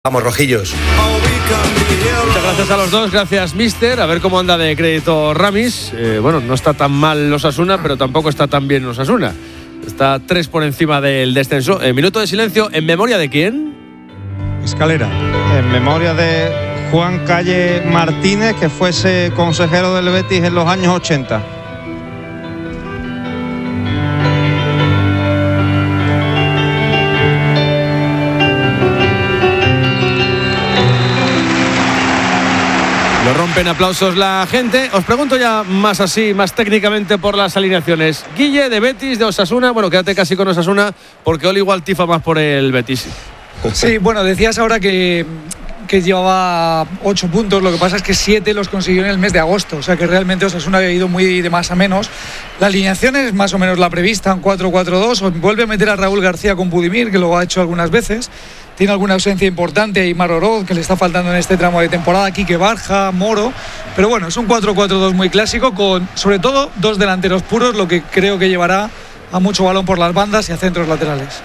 Vamos, rojillos. Muchas gracias a los dos, gracias mister. A ver cómo anda de crédito Ramis. Bueno, no está tan mal Osasuna, pero tampoco está tan bien Osasuna. Está 3 por encima del descenso. Minuto de silencio, ¿en memoria de quién? Escalera. En memoria de Juan Calle Martínez, que fuese consejero del Betis en los años 80. Lo rompen aplausos la gente. Os pregunto ya más así, más técnicamente por las alineaciones. Guille, de Betis, de Osasuna. Bueno, quédate casi con Osasuna, porque Oli igual tifa más por el Betis. Sí, bueno, decías ahora que llevaba 8 puntos, lo que pasa es que 7 los consiguió en el mes de agosto, o sea que realmente Osasuna ha ido muy de más a menos. La alineación es más o menos la prevista, un 4-4-2, vuelve a meter a Raúl García con Budimir, que lo ha hecho algunas veces. Tiene alguna ausencia importante, Aimar Oroz, que le está faltando en este tramo de temporada, Quique Barja, Moro, pero bueno, es un 4-4-2 muy clásico, con sobre todo 2 delanteros puros, lo que creo que llevará a mucho balón por las bandas y a centros laterales.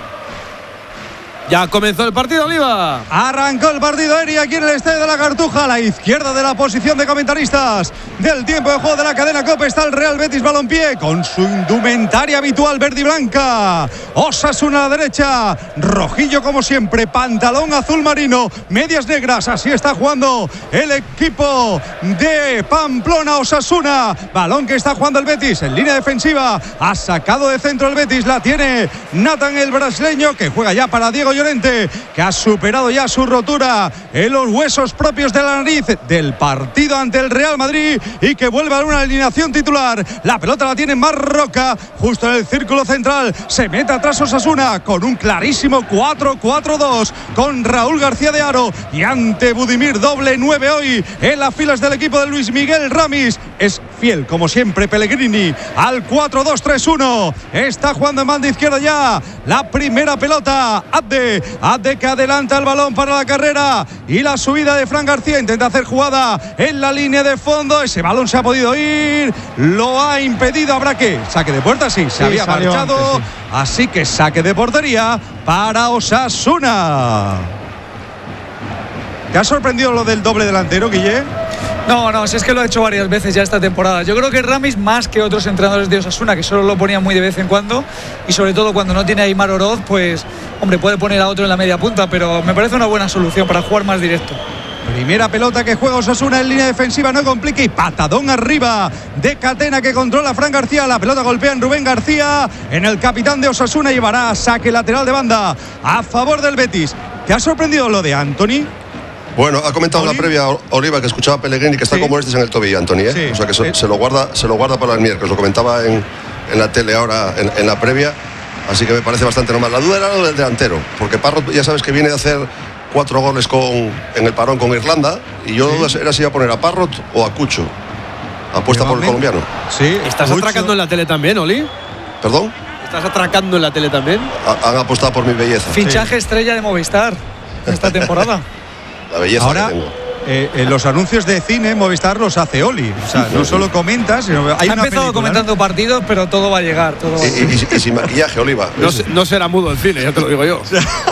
Ya comenzó el partido, Oliva. Arrancó el partido, Eri, aquí en el Estadio de la Cartuja, a la izquierda de la posición de comentaristas del tiempo de juego de la cadena COPE está el Real Betis Balompié con su indumentaria habitual verde y blanca. Osasuna a la derecha, rojillo como siempre, pantalón azul marino, medias negras, así está jugando el equipo de Pamplona. Osasuna, balón que está jugando el Betis en línea defensiva, ha sacado de centro el Betis, la tiene Nathan, el brasileño, que juega ya para Diego Llorente, que ha superado ya su rotura en los huesos propios de la nariz del partido ante el Real Madrid y que vuelve a una alineación titular. La pelota la tiene Marroca justo en el círculo central, se mete atrás Osasuna con un clarísimo 4-4-2 con Raúl García de Aro y ante Budimir, doble 9 hoy en las filas del equipo de Luis Miguel Ramis. Es fiel como siempre Pellegrini al 4-2-3-1, está jugando en banda izquierda ya la primera pelota. Abde que adelanta el balón para la carrera y la subida de Fran García, intenta hacer jugada en la línea de fondo, ese balón se ha podido ir, lo ha impedido, habrá que saque de puerta, sí, se había marchado antes, sí. Así que saque de portería para Osasuna. ¿Te ha sorprendido lo del doble delantero, Guille? No, si es que lo ha hecho varias veces ya esta temporada. Yo creo que Ramis, más que otros entrenadores de Osasuna, que solo lo ponían muy de vez en cuando, y sobre todo cuando no tiene a Aimar Oroz, pues, hombre, puede poner a otro en la media punta, pero me parece una buena solución para jugar más directo. Primera pelota que juega Osasuna en línea defensiva, no complica, y patadón arriba de Catena que controla a Fran García. La pelota golpea en Rubén García, en el capitán de Osasuna, llevará saque lateral de banda a favor del Betis. ¿Te ha sorprendido lo de Anthony? Bueno, ha comentado en la previa Oliva que escuchaba a Pellegrini que está como en el tobillo, Anthony, ¿eh? Sí. O sea que se lo guarda para el miércoles. Lo comentaba en la tele ahora en la previa, así que me parece bastante normal. La duda era lo del delantero, porque Parrot ya sabes que viene de hacer 4 goles en el parón con Irlanda, y yo era si iba a poner a Parrot o a Cucho. Apuesta por el colombiano. Sí. ¿Estás atracando en la tele también, Oli? ¿Perdón? ¿Estás atracando en la tele también? Han apostado por mi belleza. Fichaje estrella de Movistar esta temporada. La belleza ahora, que tengo. Los anuncios de cine Movistar los hace Oli. O sea, no solo comentas, sino hay ha una empezado película, comentando, ¿no? Partidos, pero todo va a llegar. Y sin maquillaje, Oliva. No será mudo el cine, ya te lo digo yo.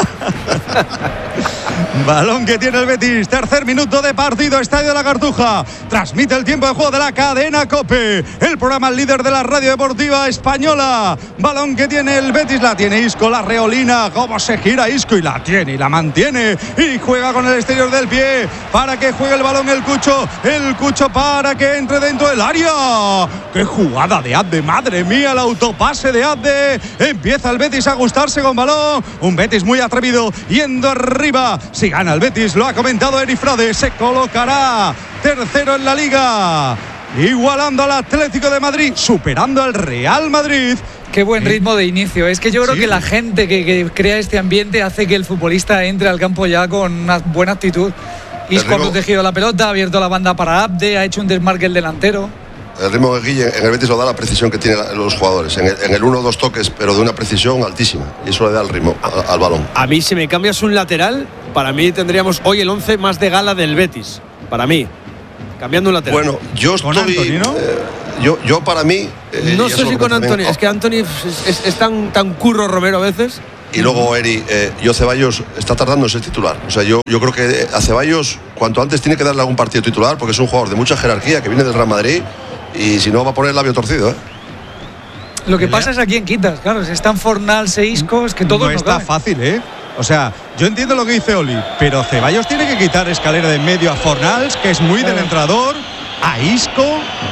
Balón que tiene el Betis, tercer minuto de partido, Estadio de la Cartuja. Transmite el tiempo de juego de la cadena COPE, el programa líder de la radio deportiva española. Balón que tiene el Betis, la tiene Isco, la reolina, cómo se gira Isco y la tiene y la mantiene y juega con el exterior del pie para que juegue el balón el Cucho para que entre dentro del área. ¡Qué jugada de Abde! ¡Madre mía, el autopase de Abde! Empieza el Betis a gustarse con balón, un Betis muy atrevido, yendo arriba. Si gana el Betis, lo ha comentado Eri Frade, se colocará tercero en la Liga, igualando al Atlético de Madrid, superando al Real Madrid. Qué buen ritmo de inicio. Es que yo creo que la gente que crea este ambiente hace que el futbolista entre al campo ya con una buena actitud. Isco ha protegido la pelota, ha abierto la banda para Abde, ha hecho un desmarque el delantero. El ritmo de Guille en el Betis lo da la precisión que tienen los jugadores. En el 1-2 toques, pero de una precisión altísima. Y eso le da el ritmo al balón. A mí, si me cambias un lateral, para mí tendríamos hoy el 11 más de gala del Betis. Para mí. Cambiando un lateral. Bueno, yo estoy... Anthony, ¿no? Yo para mí... no sé si con Anthony. Es que Anthony es tan Curro Romero a veces. Y luego, Eri, yo Ceballos está tardando en ser titular. O sea, yo creo que a Ceballos cuanto antes tiene que darle algún partido titular, porque es un jugador de mucha jerarquía que viene del Real Madrid y si no va a poner el labio torcido, ¿eh? Lo que pasa es a quién quitas, claro. Si están Fornals e Isco, es que todo no está fácil, ¿eh? O sea, yo entiendo lo que dice Oli, pero Ceballos tiene que quitar Escalera de en medio a Fornals, que es muy del entrenador, a Isco.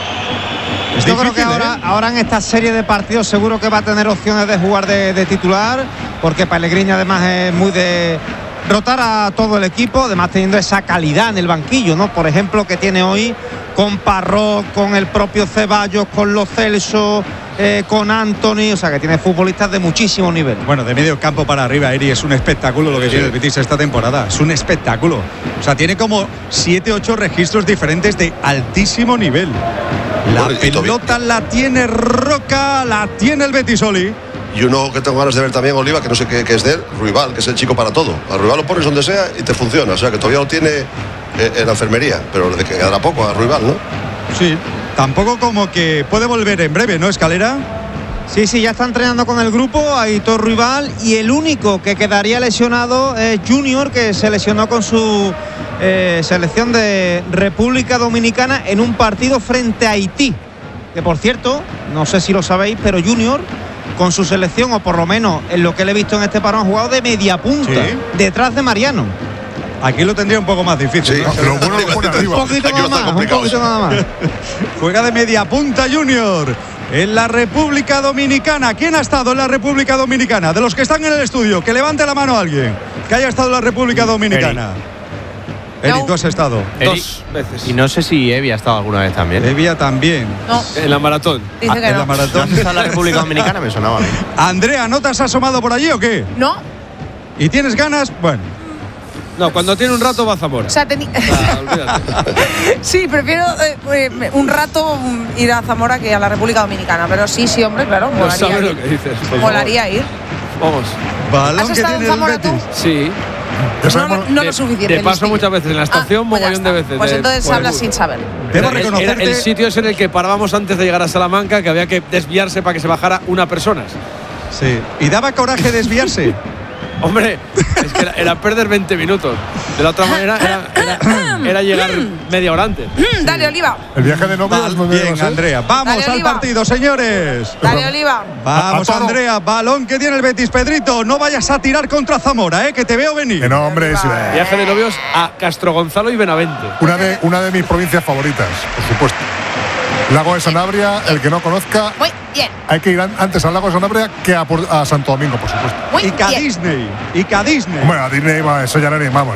Es yo difícil, creo que ahora en esta serie de partidos seguro que va a tener opciones de jugar de titular, porque Pellegrini además es muy de rotar a todo el equipo, además teniendo esa calidad en el banquillo, ¿no? Por ejemplo, que tiene hoy con Parrot, con el propio Ceballos, con Lo Celso, con Anthony, o sea que tiene futbolistas de muchísimo nivel. Bueno, de medio campo para arriba, Eri, es un espectáculo lo que tiene el Betis esta temporada, es un espectáculo. O sea, tiene como 7-8 registros diferentes de altísimo nivel. La pelota la tiene Roca, la tiene el Betis, Oli. Y uno que tengo ganas de ver también, Oliva, que no sé qué es de él, Ruibal, que es el chico para todo. A Ruibal lo pones donde sea y te funciona. O sea, que todavía lo tiene en la enfermería, pero le quedará poco a Ruibal, ¿no? Sí, tampoco como que puede volver en breve, ¿no, Escalera? Sí, ya está entrenando con el grupo, Aitor Ruibal, y el único que quedaría lesionado es Junior, que se lesionó con su selección de República Dominicana en un partido frente a Haití. Que por cierto, no sé si lo sabéis, pero Junior con su selección, o por lo menos en lo que le he visto en este parón, ha jugado de media punta, detrás de Mariano. Aquí lo tendría un poco más difícil. Sí, ¿no? Un poquito nada más. Juega de media punta Junior en la República Dominicana. ¿Quién ha estado en la República Dominicana? De los que están en el estudio, que levante la mano a alguien que haya estado en la República Dominicana. Eri, tú has estado. 2 veces. Y no sé si Evi ha estado alguna vez también. Evia también. No. En la maratón. Dice que en no. la maratón. ¿No has estado en la República Dominicana? Me sonaba a mí. Andrea, ¿no te has asomado por allí o qué? No. ¿Y tienes ganas? Bueno. No, cuando tiene un rato va a Zamora. O sea, Olvídate. sí, prefiero un rato ir a Zamora que a la República Dominicana. Pero sí, hombre, claro. No Molaría sabes ir. lo que dices. Molaría ir. Vamos. Balón ¿Has que estado tiene en Zamora el Betis. tú? Sí. No lo suficiente. Te paso listillo. muchas veces en la estación, pues ya mogollón de está. veces. Pues entonces por el hablas bus. sin saber. Debo Era reconocerte. el sitio es en el que parábamos antes de llegar a Salamanca, que había que desviarse para que se bajara una persona. Sí. Y daba coraje desviarse. Hombre, es que era perder 20 minutos. De la otra manera era llegar media hora antes. Dale, Oliva. El viaje de novios no Bien, Andrea. Vamos Dale, al Oliva. partido, señores. Dale, Oliva. Vamos, A toro. Andrea. Balón que tiene el Betis. Pedrito, no vayas a tirar contra Zamora, que te veo venir. Que no, hombre, es Viaje de novios a Castro Gonzalo y Benavente. una de mis provincias favoritas, por supuesto. Lago de Sanabria, el que no conozca, Muy bien. hay que ir antes al Lago de Sanabria que a Santo Domingo, por supuesto. Muy Y bien. Disney. Bueno, a Disney, eso ya no ni vamos.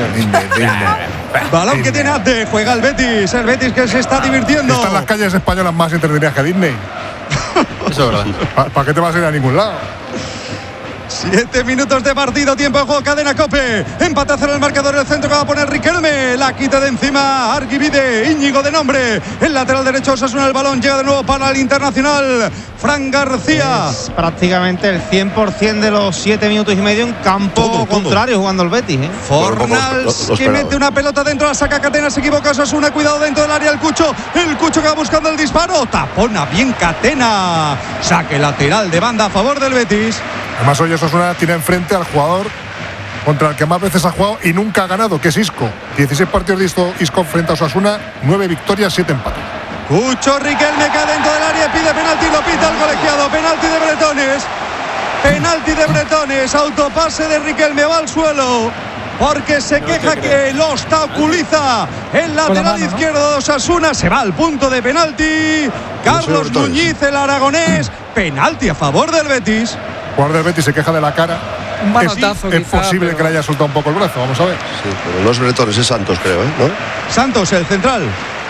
Balón que tiene Ate. Juega el Betis que se está divirtiendo. Están las calles españolas más entretenidas que Disney. Eso es verdad. ¿Para qué te vas a ir a ningún lado? 7 minutos de partido, tiempo de juego, cadena COPE. Empate a 0 el marcador del centro que va a poner Riquelme. La quita de encima Arguivide, Íñigo de nombre. El lateral derecho Osasuna, el balón llega de nuevo para el Internacional. Fran García. Es prácticamente el 100% de los 7 minutos y medio en campo Todo. contrario jugando el Betis. Fornals Lo que esperaba. mete una pelota dentro, la saca Catena, se equivoca Osasuna, cuidado dentro del área el Cucho que va buscando el disparo, tapona bien Catena, saque lateral de banda a favor del Betis. Además, hoy Osasuna tiene enfrente al jugador contra el que más veces ha jugado y nunca ha ganado, que es Isco. 16 partidos de Isco frente a Osasuna, 9 victorias, 7 empates. Cucho Riquelme cae dentro del área, pide penalti, lo pita el colegiado, penalti de Bretones, autopase de Riquelme, va al suelo porque se queja que lo obstaculiza el lateral mano, izquierdo de Osasuna, se va al punto de penalti. Carlos Bretones. Muñiz, el aragonés, penalti a favor del Betis. El jugador del Betis se queja de la cara. Un manotazo, Es quizá, posible pero- que le haya soltado un poco el brazo, vamos a ver. Sí, pero no es Bretones, es Santos, creo, ¿no? Santos, el central.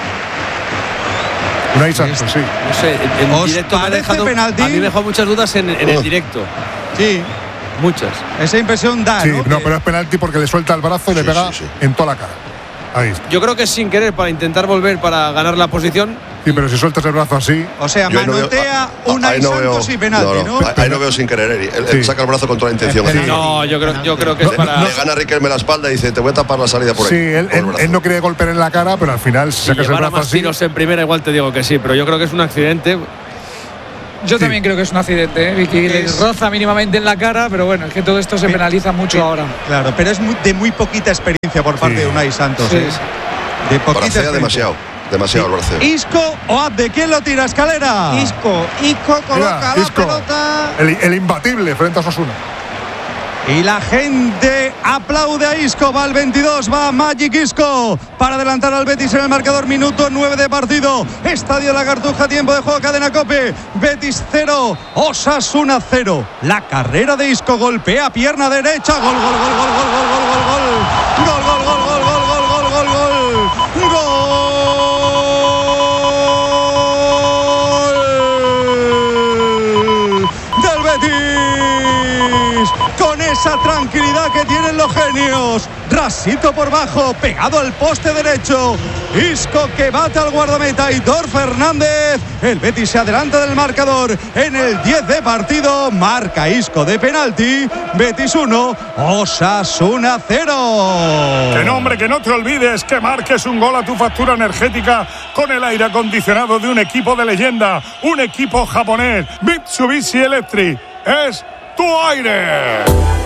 Unai Santos, sí. No sé, en ¿Os directo me ha parece dejado, penalti? a mí me dejó muchas dudas en el directo. Sí, Muchas. esa impresión da, Sí, ¿no? no, Que- pero es penalti porque le suelta el brazo y le Sí, pega sí, sí. en toda la cara. Ahí está. Yo creo que es sin querer para intentar volver para ganar la posición. Sí, pero si sueltas el brazo así, O sea, Yo ahí no veo- manotea ahí Unai no Santos veo- y penalti, ¿no? Ahí no veo sin querer, Eri. Él Sí. saca el brazo con toda la intención. Sí. No, yo creo que es para. Le gana a Riquelme la espalda y dice, te voy a tapar la salida por ahí. sí, él, con el brazo. él no quiere golpear en la cara, pero al final Si sacas el llevara brazo más así. tiros en primera, igual te digo que sí, pero yo creo que es un accidente. Yo también creo que es un accidente, Vicky. Le roza mínimamente en la cara, pero bueno, es que todo esto se penaliza mucho ahora. Claro, pero es de muy poquita experiencia por parte de Unai Santos. Sí. De poquita Bracea demasiado el braceo. Isco o Abde, ¿quién lo tira? Escalera. Isco coloca la pelota. El imbatible frente a Osasuna. Y la gente aplaude a Isco. Va al 22, va Magic Isco para adelantar al Betis en el marcador. Minuto 9 de partido. Estadio La Cartuja, tiempo de juego, cadena COPE. Betis 0, Osasuna 0. La carrera de Isco, golpea pierna derecha. Gol, gol, gol, gol, gol, gol, gol, gol, gol. Gol, gol, gol, gol, gol, gol, gol, gol, gol. Gol del Betis. Con esa tranquilidad que tienen los genios. Rasito por bajo, pegado al poste derecho. Isco que bate al guardameta Aitor Fernández. El Betis se adelanta del marcador en el 10 de partido. Marca Isco de penalti. Betis 1, Osasuna 0. Que no, hombre, que no te olvides que marques un gol a tu factura energética con el aire acondicionado de un equipo de leyenda, un equipo japonés, Mitsubishi Electric. Es tu aire.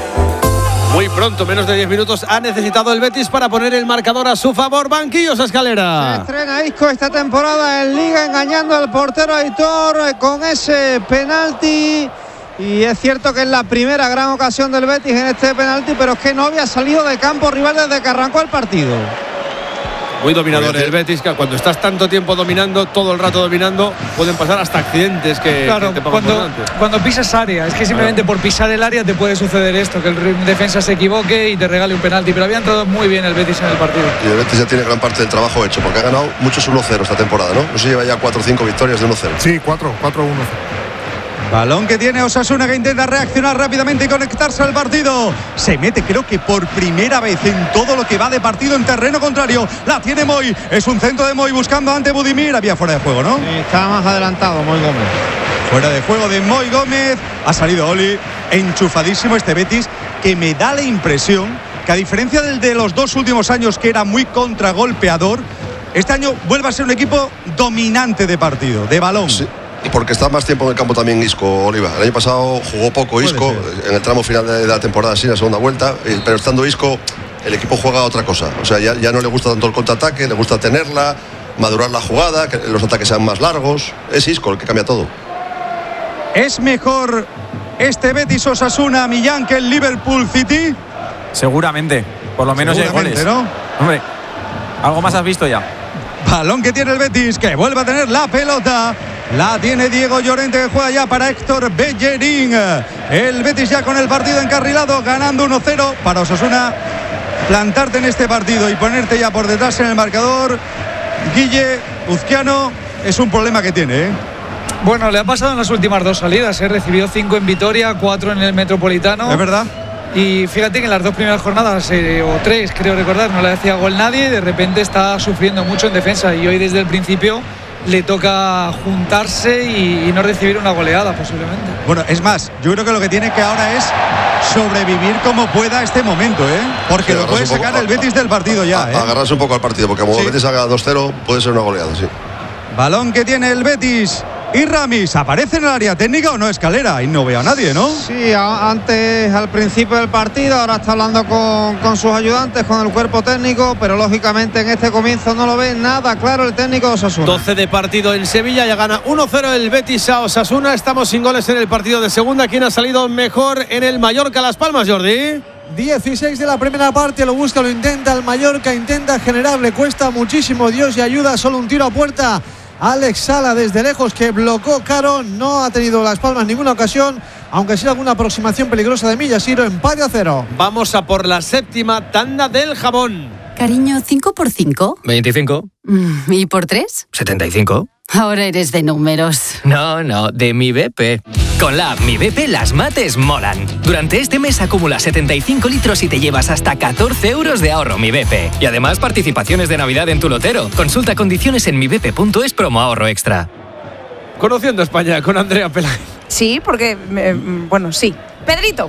Muy pronto, menos de 10 minutos, ha necesitado el Betis para poner el marcador a su favor. Banquillos a Escalera. Se estrena Isco esta temporada en Liga, engañando al portero Aitor con ese penalti. Y es cierto que es la primera gran ocasión del Betis en este penalti, pero es que no había salido de campo rival desde que arrancó el partido. Muy dominador el Betis, que cuando estás tanto tiempo dominando, todo el rato dominando, pueden pasar hasta accidentes que te pagan por delante. Cuando pisas área, es que simplemente por pisar el área te puede suceder esto, que el defensa se equivoque y te regale un penalti, pero había entrado muy bien el Betis en el partido. Y el Betis ya tiene gran parte del trabajo hecho, porque ha ganado muchos 1-0 esta temporada, ¿no? No se lleva ya 4 o 5 victorias de 1-0. Sí, 4-1. Balón que tiene Osasuna, que intenta reaccionar rápidamente y conectarse al partido. Se mete, creo que por primera vez en todo lo que va de partido, en terreno contrario. La tiene Moy. Es un centro de Moy buscando ante Budimir. Había fuera de juego, ¿no? Sí, estaba más adelantado Moy Gómez. Fuera de juego de Moy Gómez. Ha salido Oli. Enchufadísimo este Betis, que me da la impresión que, a diferencia del de los 2 últimos años, que era muy contragolpeador, este año vuelve a ser un equipo dominante de partido, de balón. Sí. Porque está más tiempo en el campo también Isco, Oliva. El año pasado jugó poco Isco en el tramo final de la temporada, sí, en la segunda vuelta, pero estando Isco, el equipo juega a otra cosa. O sea, ya no le gusta tanto el contraataque, le gusta tenerla, madurar la jugada, que los ataques sean más largos. Es Isco el que cambia todo. ¿Es mejor este Betis Osasuna, Millán, que el Liverpool City? Seguramente, por lo menos hay goles, ¿no? Hombre, algo más has visto ya. Balón que tiene el Betis, que vuelve a tener la pelota. La tiene Diego Llorente, que juega ya para Héctor Bellerín. El Betis ya con el partido encarrilado, ganando 1-0. Para Osasuna, plantarte en este partido y ponerte ya por detrás en el marcador, Guille Uzquiano, es un problema que tiene, ¿eh? Bueno, le ha pasado en las últimas 2 salidas, recibió 5 en Vitoria, 4 en el Metropolitano. Es verdad. Y fíjate que en las 2 primeras jornadas, o 3 creo recordar, no le hacía gol nadie. De repente está sufriendo mucho en defensa y hoy desde el principio le toca juntarse y no recibir una goleada posiblemente. Bueno, es más, yo creo que lo que tiene que ahora es sobrevivir como pueda este momento, ¿eh? Porque sí, lo puede sacar el Betis del partido ya, ¿eh? Agarrarse un poco al partido, porque como el Betis haga 2-0 puede ser una goleada, sí. Balón que tiene el Betis. Y Ramis, ¿aparece en el área técnica o no? Escalera, y no veo a nadie, ¿no? Sí, antes al principio del partido, ahora está hablando con sus ayudantes, con el cuerpo técnico, pero lógicamente en este comienzo no lo ve nada claro el técnico de Osasuna. 12 de partido en Sevilla, ya gana 1-0 el Betis a Osasuna. Estamos sin goles en el partido de segunda. ¿Quién ha salido mejor en el Mallorca Las Palmas, Jordi? 16 de la primera parte, lo busca, lo intenta el Mallorca, intenta generar, le cuesta muchísimo, Dios y ayuda, solo un tiro a puerta. Alex Sala desde lejos, que bloqueó Caro, no ha tenido Las Palmas ninguna ocasión, aunque sí alguna aproximación peligrosa de Millasiro. Empate a 0. Vamos a por la séptima tanda del jamón. Cariño, 5 por 5. 25. ¿Y por 3? 75. Ahora eres de números. No, de Mi BP. Con la app Mi BP las mates molan. Durante este mes acumula 75 litros y te llevas hasta 14 euros de ahorro Mi BP. Y además participaciones de Navidad en tu lotero. Consulta condiciones en mibp.es promo ahorro extra. Conociendo España con Andrea Peláez. Sí, porque, bueno, sí. Pedrito.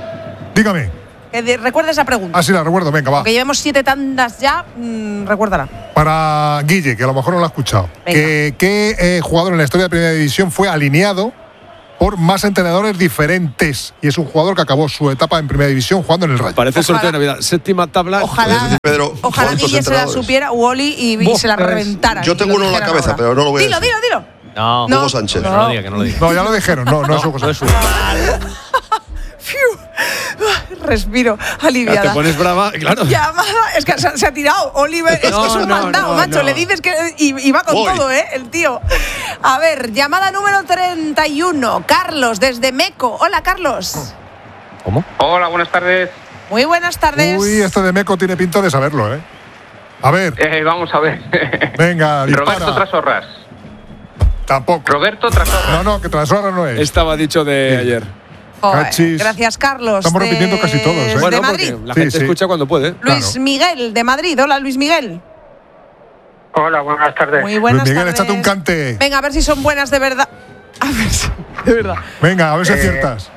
Dígame. Recuerda esa pregunta. Ah, sí, la recuerdo, venga, va. Porque llevamos 7 tandas ya, recuérdala. Para Guille, que a lo mejor no lo ha escuchado. ¿Qué jugador en la historia de Primera División fue alineado por más entrenadores diferentes. Y es un jugador que acabó su etapa en primera división jugando en el Rayo. Parece el sorteo de Navidad. Séptima tabla. Ojalá Guille se la supiera, Wally, y se la reventara. Yo tengo uno en la cabeza, pero no lo voy a decir. Dilo. No. Hugo Sánchez. Que no lo diga, que no lo diga. No, ya lo dijeron. No es Hugo Sánchez. Respiro, aliviada. Ya te pones brava, claro. Llamada, es que se ha tirado. Oliver, es que es un mandado, macho. Le dices que. Y va con todo, el tío. A ver, llamada número 31. Carlos, desde Meco. Hola, Carlos. ¿Cómo? Hola, buenas tardes. Muy buenas tardes. Uy, este de Meco tiene pinta de saberlo, ¿eh? A ver. Vamos a ver. Venga, dispara. Roberto Trasorras. Tampoco. Roberto Trasorras. No, que Trasorras no es. Estaba dicho de ayer. Gracias, Carlos. Estamos repitiendo casi todos, ¿eh? Bueno, de Madrid. La gente escucha cuando puede. Luis Miguel, de Madrid. Hola, Luis Miguel. Hola, buenas tardes. Muy buenas Luis Miguel, tardes. échate un cante. Venga, a ver si son buenas de verdad. A ver si, de verdad. Venga, a ver si aciertas.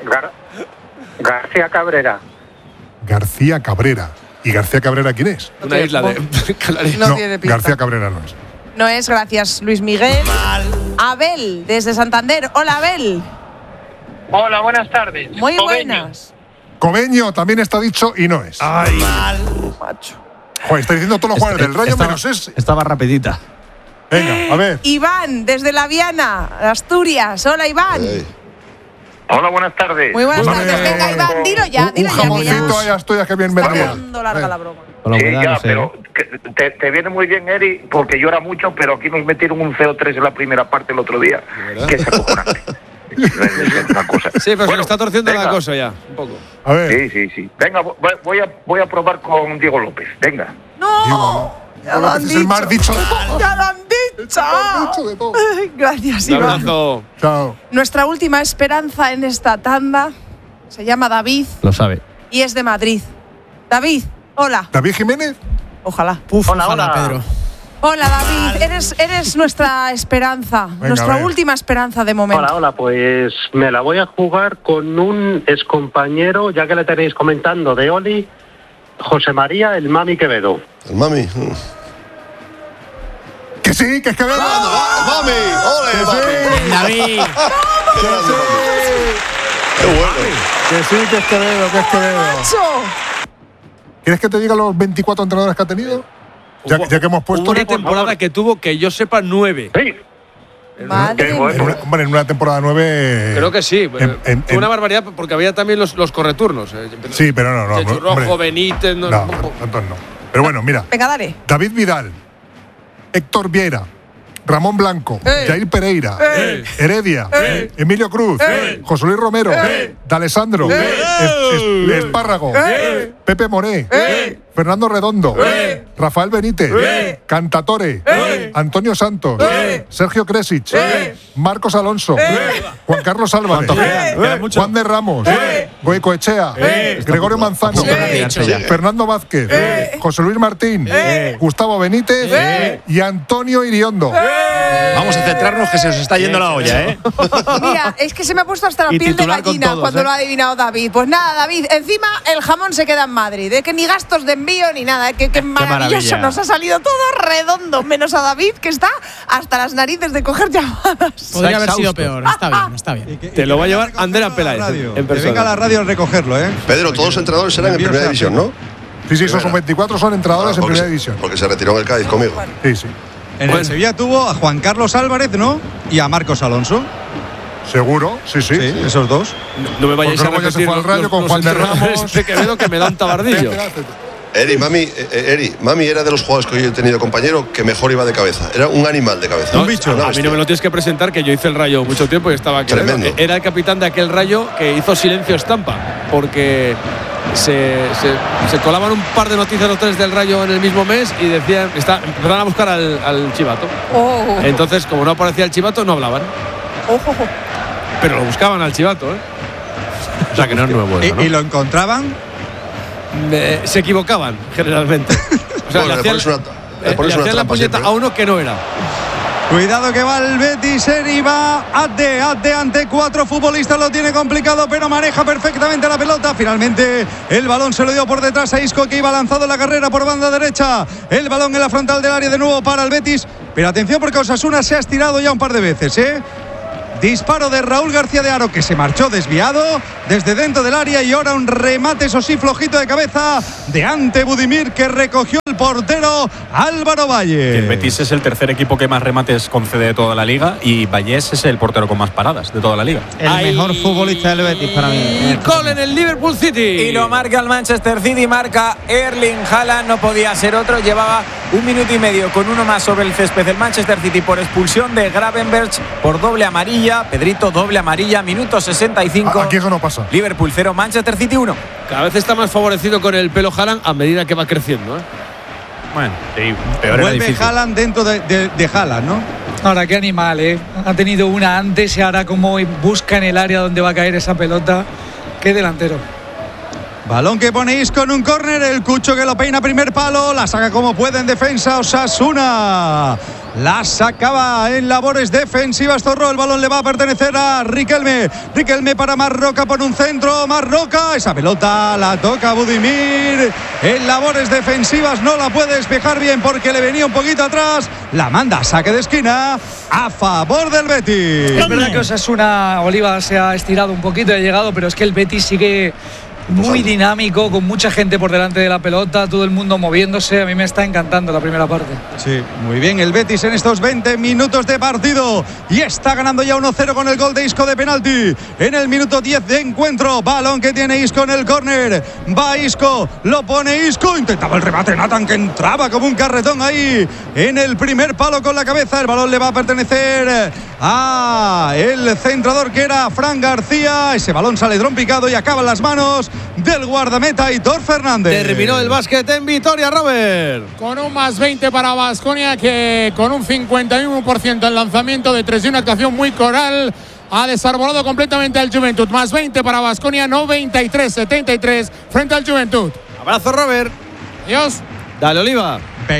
García Cabrera. García Cabrera. ¿Y García Cabrera quién es? Una isla de Canarias. No tiene pinta. García Cabrera no es. No es, gracias, Luis Miguel. Abel, desde Santander. Hola, Abel. Hola, buenas tardes. Muy buenas. Cobeño también está dicho y no es. Ay, macho. Joder, está diciendo todos los jugadores del Rayo menos ese. Estaba rapidita. Venga, a ver. Iván, desde La Viana, Asturias. Hola, Iván. Hola, buenas tardes. Muy buenas tardes. Venga, Iván, dilo ya. Un jamoncito ahí a Asturias que bien vendría. Está larga la broma. Sí, ya, pero te viene muy bien, Eri, porque llora mucho, pero aquí nos metieron un 0-3 en la primera parte el otro día. Que es acojonante. Una cosa. Sí, pero se le está torciendo la cosa ya, un poco. A ver. Sí. Venga, voy a probar con Diego López. Venga. ¡No! Ya lo han Es el más dicho. ¡Ya lo han dicho! Gracias, Un Iván. abrazo. Chao. Nuestra última esperanza en esta tanda se llama David Lo sabe. y es de Madrid. David, hola. ¿David Jiménez? Ojalá. Hola. Pedro. Hola, David. Eres nuestra esperanza, nuestra última esperanza de momento. Hola, pues me la voy a jugar con un excompañero, ya que le tenéis comentando, de Oli, José María, el Mami Quevedo. El Mami. Que sí, que es Quevedo. ¡Mami! ¡Ole, Mami! David. ¡Qué bueno! Que sí, que es Quevedo, que es Quevedo. ¡Macho! ¿Quieres que te diga los 24 entrenadores que ha tenido? Ya que hemos puesto. Una temporada que tuvo, que yo sepa, 9. Sí. Madre mía. En una temporada 9. Creo que sí. en- Una barbaridad, porque había también los correturnos. Sí, pero no. Chechu hombre. Rojo, Benítez. No, tantos no. Pero bueno, mira. Venga, dale. David Vidal, Héctor Viera, Ramón Blanco, Jair Pereira, Heredia, Emilio Cruz, José Luis Romero, D'Alessandro, Espárrago, Pepe Moré, Fernando Redondo, Rafael Benítez, Cantatore, Antonio Santos, Sergio Kresic, Marcos Alonso, Juan Carlos Álvarez, Juan de Ramos, Goicoechea, Gregorio Manzano, Fernando Vázquez, José Luis Martín, Gustavo Benítez y Antonio Iriondo. Vamos a centrarnos que se os está yendo la olla, ¿eh? Mira, es que se me ha puesto hasta la Y piel de titular con gallina todos, cuando lo ha adivinado David. Pues nada, David, encima el jamón se queda en Madrid. Que ni gastos de envío ni nada. Que maravilloso. maravilla. Nos ha salido todo redondo, menos a David, que está hasta las narices de coger llamadas. Podría haber sido peor. Está bien. Te lo va a llevar Andrea Peláez en Que persona. venga a la radio a recogerlo, ¿eh? Pedro, todos los entrenadores serán en primera división, ¿no? Sí, esos son 24, son entrenadores en primera división. Porque se retiró en el Cádiz conmigo. Sí. En el Sevilla tuvo a Juan Carlos Álvarez, ¿no? Y a Marcos Alonso. Seguro, sí. Sí, esos dos. No me vayáis Porque a luego ya se repetir fue al Rayo con Juan de entrenadores Ramos. de Quevedo, que me da un tabardillo. Mami era de los jugadores que yo he tenido compañero que mejor iba de cabeza. Era un animal de cabeza. No, a mí no me lo tienes que presentar, que yo hice el Rayo mucho tiempo y estaba aquí. Tremendo. Era el capitán de aquel Rayo que hizo silencio estampa, porque se colaban un par de noticias o tres del Rayo en el mismo mes y decían, empezaban a buscar al Chivato. Oh. Entonces, como no aparecía el Chivato, no hablaban. Pero lo buscaban al Chivato, ¿eh? O sea que no es nuevo eso, ¿no? ¿Y lo encontraban? Se equivocaban, generalmente. O sea, Bueno, le le hacían pones una la trampa puñeta siempre. a uno que no era. Cuidado que va el Betis, Eri va Ate ante 4 futbolistas, lo tiene complicado, pero maneja perfectamente la pelota. Finalmente el balón se lo dio por detrás a Isco, que iba lanzado en la carrera por banda derecha. El balón en la frontal del área de nuevo para el Betis. Pero atención, porque Osasuna se ha estirado ya un par de veces, ¿eh? Disparo de Raúl García de Haro, que se marchó desviado desde dentro del área, y ahora un remate, eso sí, flojito de cabeza de Ante Budimir, que recogió el portero Álvaro Valle. El Betis es el tercer equipo que más remates concede de toda la liga y Vallés es el portero con más paradas de toda la liga. El mejor futbolista del Betis para mí. Y gol en el Liverpool City. Y lo marca el Manchester City, marca Erling Haaland, no podía ser otro. Llevaba 1 minuto y medio con uno más sobre el césped del Manchester City por expulsión de Gravenberch por doble amarilla. Pedrito, doble amarilla, minuto 65. Aquí eso no pasa. Liverpool 0, Manchester City 1. Cada vez está más favorecido con el pelo Haaland a medida que va creciendo, ¿eh? Bueno, sí, peor era Vuelve difícil. Haaland dentro de Haaland, ¿no? Ahora, qué animal, ¿eh? Ha tenido una antes y ahora como busca en el área donde va a caer esa pelota. Qué delantero. Balón que pone Isco en un córner, el Cucho que lo peina primer palo, la saca como puede en defensa Osasuna. La sacaba en labores defensivas Zorro, el balón le va a pertenecer a Riquelme. Riquelme para Marroca por un centro, Marroca, esa pelota la toca Budimir. En labores defensivas no la puede despejar bien porque le venía un poquito atrás. La manda a saque de esquina a favor del Betis. Es verdad que Osasuna, Oliva se ha estirado un poquito y ha llegado, pero es que el Betis sigue muy dinámico, con mucha gente por delante de la pelota, todo el mundo moviéndose. A mí me está encantando la primera parte. Sí, muy bien el Betis en estos 20 minutos de partido y está ganando ya 1-0 con el gol de Isco de penalti en el minuto 10 de encuentro. Balón que tiene Isco en el córner, va Isco, lo pone Isco, intentaba el remate Nathan, que entraba como un carretón ahí en el primer palo con la cabeza. El balón le va a pertenecer a el centrador, que era Fran García. Ese balón sale trompicado y acaba en las manos del guardameta Aitor Fernández. Terminó el básquet en Vitoria, Robert. Con un más 20 para Baskonia, que con un 51% en lanzamiento de 3 y una actuación muy coral ha desarbolado completamente al Juventud. Más 20 para Baskonia, 93-73 frente al Juventud. Abrazo, Robert. Adiós. Dale, Oliva.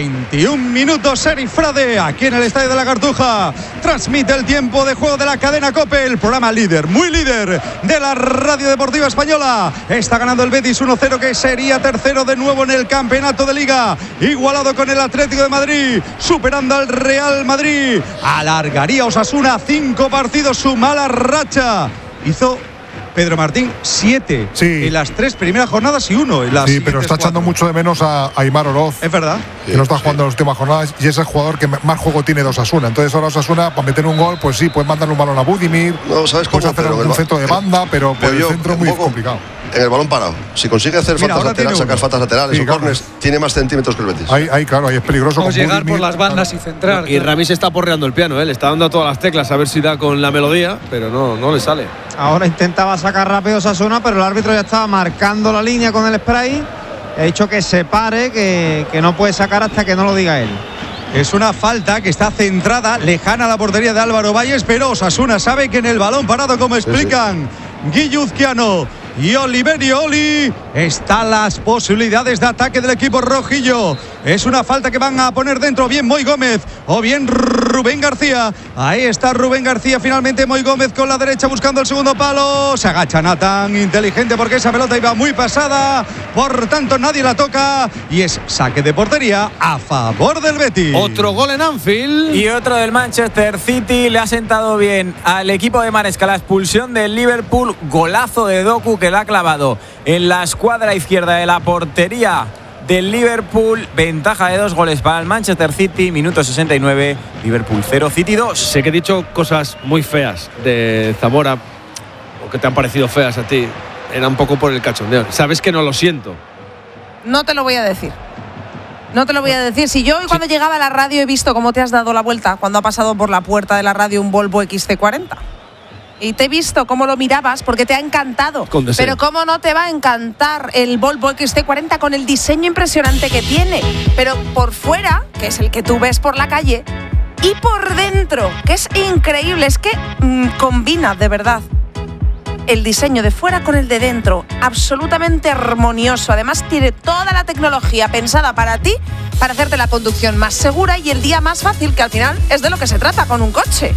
21 minutos, Eric Frade, aquí en el Estadio de la Cartuja. Transmite el tiempo de juego de la cadena COPE, el programa líder, muy líder de la Radio Deportiva Española. Está ganando el Betis 1-0, que sería tercero de nuevo en el campeonato de Liga. Igualado con el Atlético de Madrid, superando al Real Madrid. Alargaría Osasuna 5 partidos su mala racha. Hizo Pedro Martín 7 en las 3 primeras jornadas y 1 en las sí, pero está echando mucho de menos a Aimar Oroz. Es verdad. Que no está jugando en las últimas jornadas y es el jugador que más juego tiene de Osasuna. Entonces ahora Osasuna, para meter un gol, pues sí, puedes mandarle un balón a Budimir. No, ¿sabes cómo? Puedes hacer un centro de banda, pero por el centro es muy complicado. En el balón parado. Si consigue hacer faltas laterales, sacar faltas laterales o corners, tiene más centímetros que el Betis. Ahí claro, ahí es peligroso. Vamos a llegar por las bandas y centrar. Y Ramis está porreando el piano, ¿eh? Le está dando a todas las teclas a ver si da con la melodía, pero no le sale. Ahora intentaba sacar rápido Osasuna, pero el árbitro ya estaba marcando la línea con el spray. Ha dicho que se pare, que no puede sacar hasta que no lo diga él. Es una falta que está centrada, lejana a la portería de Álvaro Valles, pero Osasuna sabe que en el balón parado, como explican Guilluzquiano y Oliverio Oli, están las posibilidades de ataque del equipo rojillo. Es una falta que van a poner dentro bien Moy Gómez o bien Rubén García. Ahí está Rubén García, finalmente Moy Gómez con la derecha buscando el segundo palo. Se agacha Nathan, inteligente porque esa pelota iba muy pasada, por tanto nadie la toca y es saque de portería a favor del Betis. Otro gol en Anfield. Y otro del Manchester City. Le ha sentado bien al equipo de Maresca la expulsión del Liverpool. Golazo de Doku que la ha clavado en la escuadra izquierda de la portería del Liverpool. Ventaja de 2 goles para el Manchester City. Minuto 69. Liverpool 0, City 2. Sé que he dicho cosas muy feas de Zamora, o que te han parecido feas a ti. Era un poco por el cachondeo. Sabes que no lo siento. No te lo voy a decir. No te lo voy a decir. Si yo hoy cuando llegaba a la radio he visto cómo te has dado la vuelta cuando ha pasado por la puerta de la radio un Volvo XC40. Y te he visto cómo lo mirabas porque te ha encantado. Pero cómo no te va a encantar el Volvo XC40 con el diseño impresionante que tiene. Pero por fuera, que es el que tú ves por la calle, y por dentro, que es increíble. Es que combina de verdad el diseño de fuera con el de dentro. Absolutamente armonioso. Además tiene toda la tecnología pensada para ti, para hacerte la conducción más segura y el día más fácil, que al final es de lo que se trata con un coche.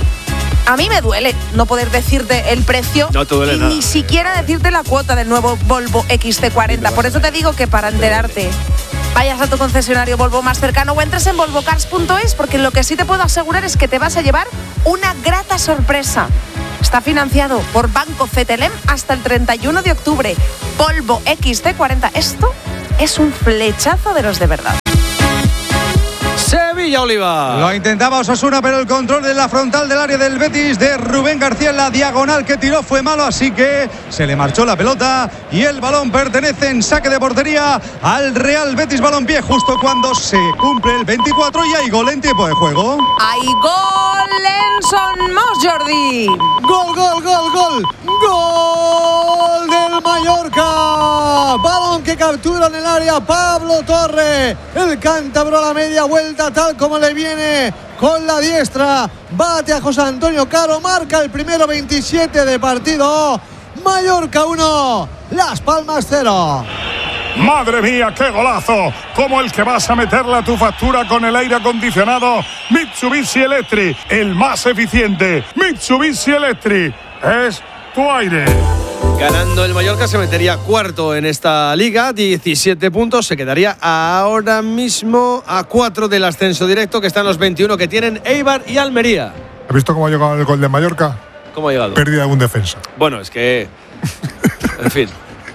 A mí me duele no poder decirte el precio, no te duele y nada. Ni siquiera decirte la cuota del nuevo Volvo XC40. Por eso te digo que para enterarte vayas a tu concesionario Volvo más cercano o entres en volvocars.es, porque lo que sí te puedo asegurar es que te vas a llevar una grata sorpresa. Está financiado por Banco Cetelem hasta el 31 de octubre. Volvo XC40. Esto es un flechazo de los de verdad. Sevilla, Oliva. Lo intentaba Osasuna, pero el control de la frontal del área del Betis de Rubén García en la diagonal que tiró fue malo, así que se le marchó la pelota y el balón pertenece en saque de portería al Real Betis Balompié justo cuando se cumple el 24 y hay gol en tiempo de juego. ¡Hay gol en Son Mos, Jordi! ¡Gol, gol, gol, gol! ¡Gol del Mallorca! Balón que captura en el área Pablo Torre. El cántabro a la media vuelta, tal como le viene con la diestra. Bate a José Antonio Caro, marca el primero, 27 de partido. Mallorca 1, Las Palmas 0. ¡Madre mía, qué golazo! Como el que vas a meterle a tu factura con el aire acondicionado Mitsubishi Electric, el más eficiente. Mitsubishi Electric es tu aire. Ganando el Mallorca se metería cuarto en esta liga, 17 puntos, se quedaría ahora mismo a 4 del ascenso directo, que están los 21 que tienen Eibar y Almería. ¿Has visto cómo ha llegado el gol de Mallorca? ¿Cómo ha llegado? Pérdida de un defensa. Bueno, es que... en fin.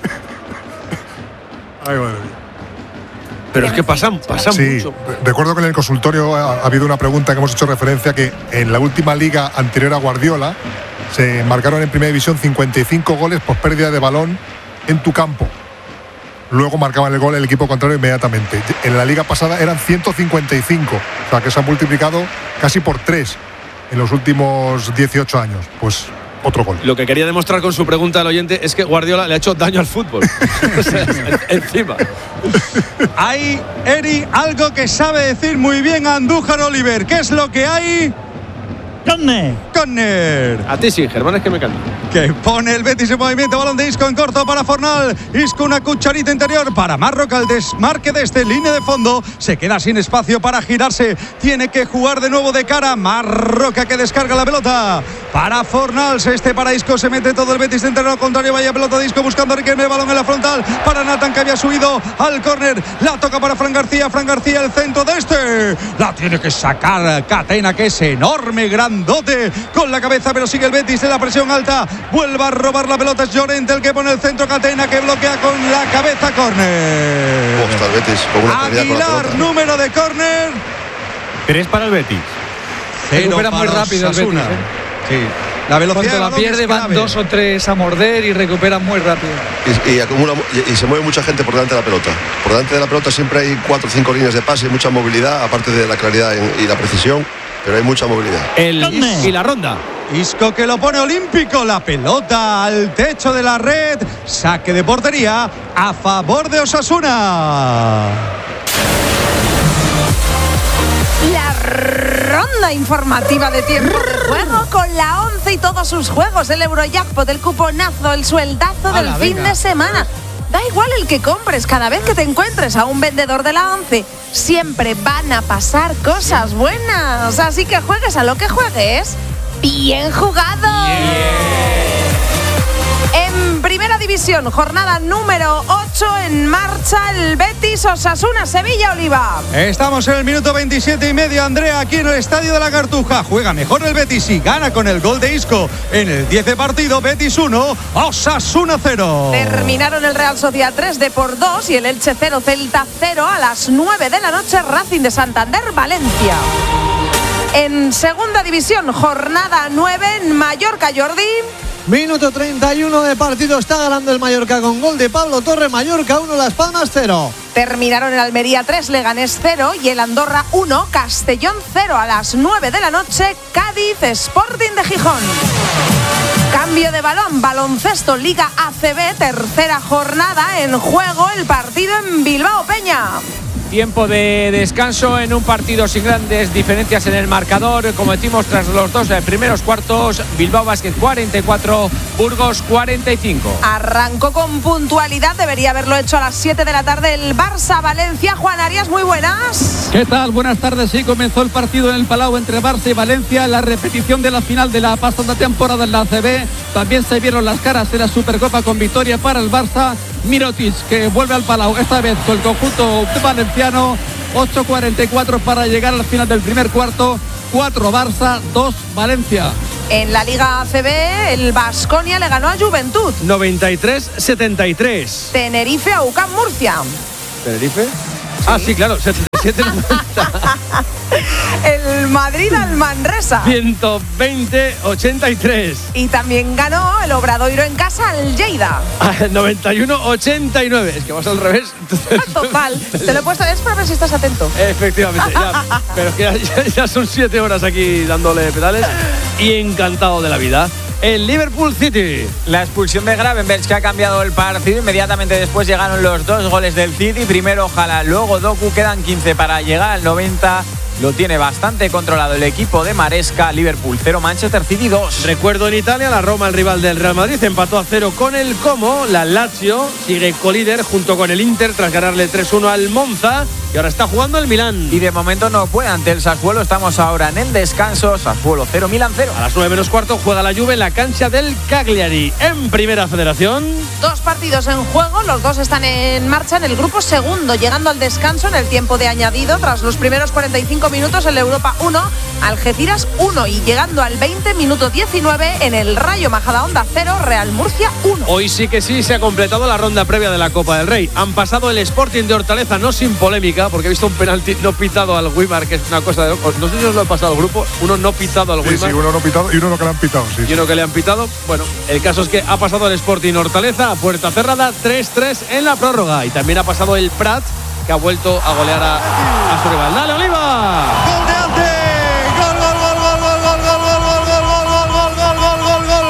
Ay, madre mía. Pero es que pasan sí, mucho. Recuerdo que en el consultorio ha habido una pregunta que hemos hecho referencia, que en la última liga anterior a Guardiola se marcaron en primera división 55 goles por pérdida de balón en tu campo. Luego marcaban el gol el equipo contrario inmediatamente. En la liga pasada eran 155, o sea que se han multiplicado casi por 3 en los últimos 18 años. Pues otro gol. Lo que quería demostrar con su pregunta al oyente es que Guardiola le ha hecho daño al fútbol. O sea, encima. Hay, Eri, algo que sabe decir muy bien Andújar Oliver. ¿Qué es lo que hay? Córner. A ti sí, Germán, es que me canta. Que pone el Betis en movimiento, balón de Isco en corto para Fornal. Isco una cucharita interior para Marroca, el desmarque desde línea de fondo. Se queda sin espacio para girarse. Tiene que jugar de nuevo de cara. Marroca que descarga la pelota para Fornals. Para Isco, se mete todo el Betis en terreno contrario. Vaya pelota de Isco buscando a Riquelme, el balón en la frontal para Nathan, que había subido al córner. La toca para Fran García el centro de la tiene que sacar Catena, que es enorme, grandote con la cabeza, pero sigue el Betis en la presión alta. Vuelve a robar la pelota, es Llorente el que pone el centro, Catena que bloquea con la cabeza, córner. Está el Betis con una Aguilar, número de córner. 3 para el Betis. Recupera muy rápido el Betis. Sí. La velocidad cuando la pierde van 2 o 3 a morder y recuperan muy rápido. Y acumula, y se mueve mucha gente por delante de la pelota. Por delante de la pelota siempre hay 4 o 5 líneas de pase, mucha movilidad, aparte de la claridad y la precisión, pero hay mucha movilidad. Y la ronda. Isco que lo pone olímpico, la pelota al techo de la red, saque de portería a favor de Osasuna. La ronda informativa de tiempo de juego con la 11 y todos sus juegos, el Eurojackpot, el cuponazo, el sueldazo del fin de semana. Da igual el que compres, cada vez que te encuentres a un vendedor de la 11, siempre van a pasar cosas buenas. Así que juegues a lo que juegues, bien jugado. En primera división, jornada número 8, en marcha el Betis Osasuna Sevilla, Oliva. Estamos en el minuto 27 y medio, Andrea, aquí en el Estadio de la Cartuja. Juega mejor el Betis y gana con el gol de Isco. En el 10 de partido, Betis 1, Osasuna 0. Terminaron el Real Sociedad 3 de por 2 y el Elche 0, Celta 0 a las 9 de la noche, Racing de Santander, Valencia. En segunda división, jornada 9, en Mallorca, Jordi. Minuto 31 de partido, está ganando el Mallorca con gol de Pablo Torre. Mallorca 1, Las Palmas 0. Terminaron el Almería 3, Leganés 0 y el Andorra 1, Castellón 0 a las 9 de la noche, Cádiz Sporting de Gijón. Cambio de balón, baloncesto, Liga ACB, tercera jornada, en juego el partido en Bilbao Peña. Tiempo de descanso en un partido sin grandes diferencias en el marcador. Como decimos, tras los 2 primeros cuartos, Bilbao Basket 44, Burgos 45. Arrancó con puntualidad, debería haberlo hecho a las 7 de la tarde el Barça-Valencia. Juan Arias, muy buenas. ¿Qué tal? Buenas tardes. Sí, comenzó el partido en el Palau entre Barça y Valencia, la repetición de la final de la pasada temporada en la ACB. También se vieron las caras en la Supercopa con victoria para el Barça. Mirotic, que vuelve al Palau, esta vez con el conjunto valenciano. 8:44 para llegar al final del primer cuarto. 4 Barça, 2 Valencia. En la Liga ACB, el Baskonia le ganó a Juventud. 93-73. Tenerife a UCAM Murcia. ¿Tenerife? ¿Sí? Ah, sí, claro, 77-90. El Madrid al Manresa. 120-83. Y también ganó el Obradoiro en casa al Lleida. 91-89. Es que vas al revés. Total. Te lo he puesto, es para ver si estás atento. Efectivamente. Ya, pero es que ya son 7 horas aquí dándole pedales y encantado de la vida. El Liverpool City. La expulsión de Gravenberch que ha cambiado el partido. Inmediatamente después llegaron los 2 goles del City. Primero Haaland, luego Doku. Quedan 15 para llegar al 90. Lo tiene bastante controlado el equipo de Maresca. Liverpool 0, Manchester City 2. Recuerdo en Italia, la Roma, el rival del Real Madrid, empató a 0 con el Como. La Lazio sigue colíder junto con el Inter tras ganarle 3-1 al Monza. Y ahora está jugando el Milán. Y de momento no puede ante el Sassuolo. Estamos ahora en el descanso. Sassuolo 0, Milán 0. A las 9:15 juega la Juve en la cancha del Cagliari. En Primera Federación. 2 partidos en juego. Los 2 están en marcha en el grupo segundo. Llegando al descanso en el tiempo de añadido. Tras los primeros 45 minutos en la Europa 1, Algeciras 1. Y llegando al 20, minuto 19, en el Rayo Majadahonda 0, Real Murcia 1. Hoy sí que sí se ha completado la ronda previa de la Copa del Rey. Han pasado el Sporting de Hortaleza, no sin polémica, porque he visto un penalti no pitado al Weimar, que es una cosa de... No sé si os lo he pasado al grupo. Uno no pitado al Weimar. Sí, uno no pitado y uno que le han pitado. Sí. Y uno que le han pitado. Bueno, el caso es que ha pasado el Sporting Hortaleza a puerta cerrada, 3-3 en la prórroga. Y también ha pasado el Prat, que ha vuelto a golear a su rival. ¡Dale, Oliva! ¡Gol de ante! ¡Gol, gol, gol, gol, gol, gol, gol, gol, gol, gol, gol, gol, gol, gol,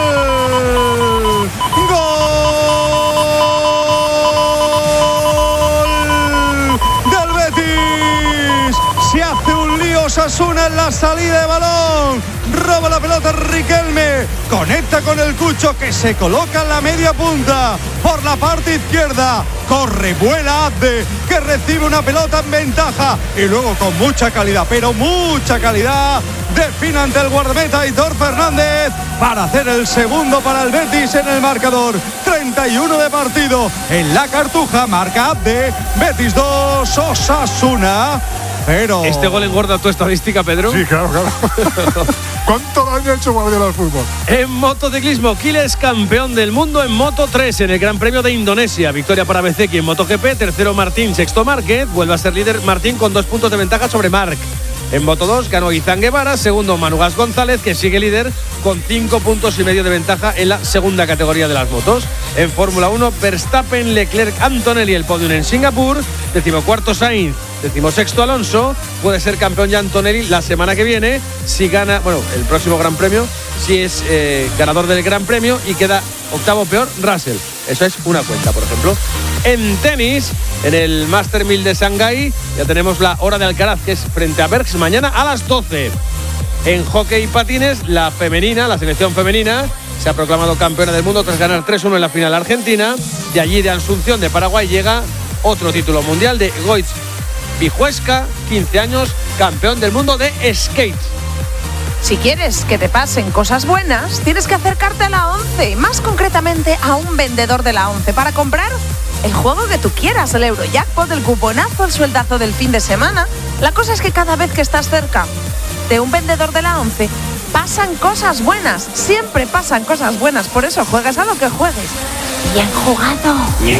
gol! ¡Del Betis! Se hace un lío Osasuna en la salida de balón. Roba la pelota Riquelme. Conecta con el Cucho, que se coloca en la media punta por la parte izquierda. Corre, vuela Abde, que recibe una pelota en ventaja. Y luego con mucha calidad, pero mucha calidad, define ante el guardameta Aitor Fernández para hacer el segundo para el Betis en el marcador. 31 de partido en la Cartuja. Marca Abde. Betis 2, Osasuna 0. ¿Este gol engorda tu estadística, Pedro? Sí, claro. ¿Cuánto daño ha hecho Guardiola al fútbol? En motociclismo, Quiles campeón del mundo en Moto 3 en el Gran Premio de Indonesia. Victoria para Bezzecchi en MotoGP, tercero Martín, sexto Márquez. Vuelve a ser líder Martín con 2 puntos de ventaja sobre Marc. En Moto 2 ganó Izan Guevara, segundo Manugas González, que sigue líder con 5 puntos y medio de ventaja en la segunda categoría de las motos. En Fórmula 1, Verstappen, Leclerc, Antonelli el podium en Singapur, 14º Sainz, 16º Alonso. Puede ser campeón ya Antonelli la semana que viene si gana, el próximo Gran Premio, si es ganador del Gran Premio, y queda octavo peor Russell. Eso es una cuenta, por ejemplo. En tenis, en el Master 1000 de Shanghái, ya tenemos la hora de Alcaraz, que es frente a Bergs mañana a las 12. En hockey y patines, la selección femenina, se ha proclamado campeona del mundo tras ganar 3-1 en la final argentina. De allí, de Asunción, de Paraguay, llega otro título mundial de Goiz Vijuesca, 15 años, campeón del mundo de skate. Si quieres que te pasen cosas buenas, tienes que acercarte a la 11, más concretamente a un vendedor de la 11 para comprar el juego que tú quieras, el Eurojackpot, el cuponazo, el sueldazo del fin de semana. La cosa es que cada vez que estás cerca de un vendedor de la 11, pasan cosas buenas, siempre pasan cosas buenas, por eso juegas a lo que juegues. Bien jugado.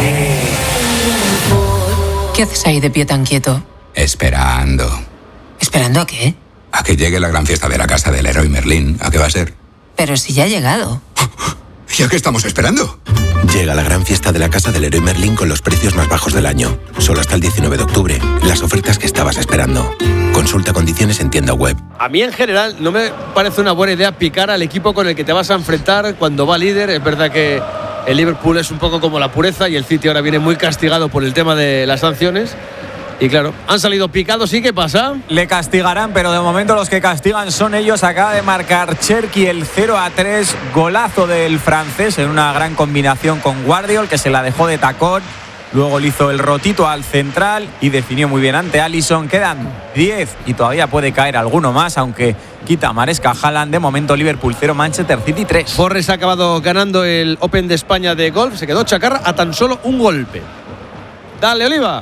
¿Qué haces ahí de pie tan quieto? Esperando. ¿Esperando a qué? A que llegue la gran fiesta de la casa del Leroy Merlin. ¿A qué va a ser? Pero si ya ha llegado. ¿Y a qué estamos esperando? Llega la gran fiesta de la casa del Leroy Merlin con los precios más bajos del año. Solo hasta el 19 de octubre. Las ofertas que estabas esperando. Consulta condiciones en tienda web. A mí en general no me parece una buena idea picar al equipo con el que te vas a enfrentar cuando va líder. Es verdad que el Liverpool es un poco como la pureza y el City ahora viene muy castigado por el tema de las sanciones. Y claro, han salido picados, ¿y qué pasa? Le castigarán, pero de momento los que castigan son ellos. Acaba de marcar Cherki el 0-3, golazo del francés en una gran combinación con Guardiol, que se la dejó de tacón. Luego le hizo el rotito al central y definió muy bien ante Alisson. Quedan 10 y todavía puede caer alguno más, aunque quita Maresca Haaland. De momento Liverpool 0, Manchester City 3. Forres ha acabado ganando el Open de España de golf. Se quedó Chacarra a tan solo un golpe. Dale, Oliva.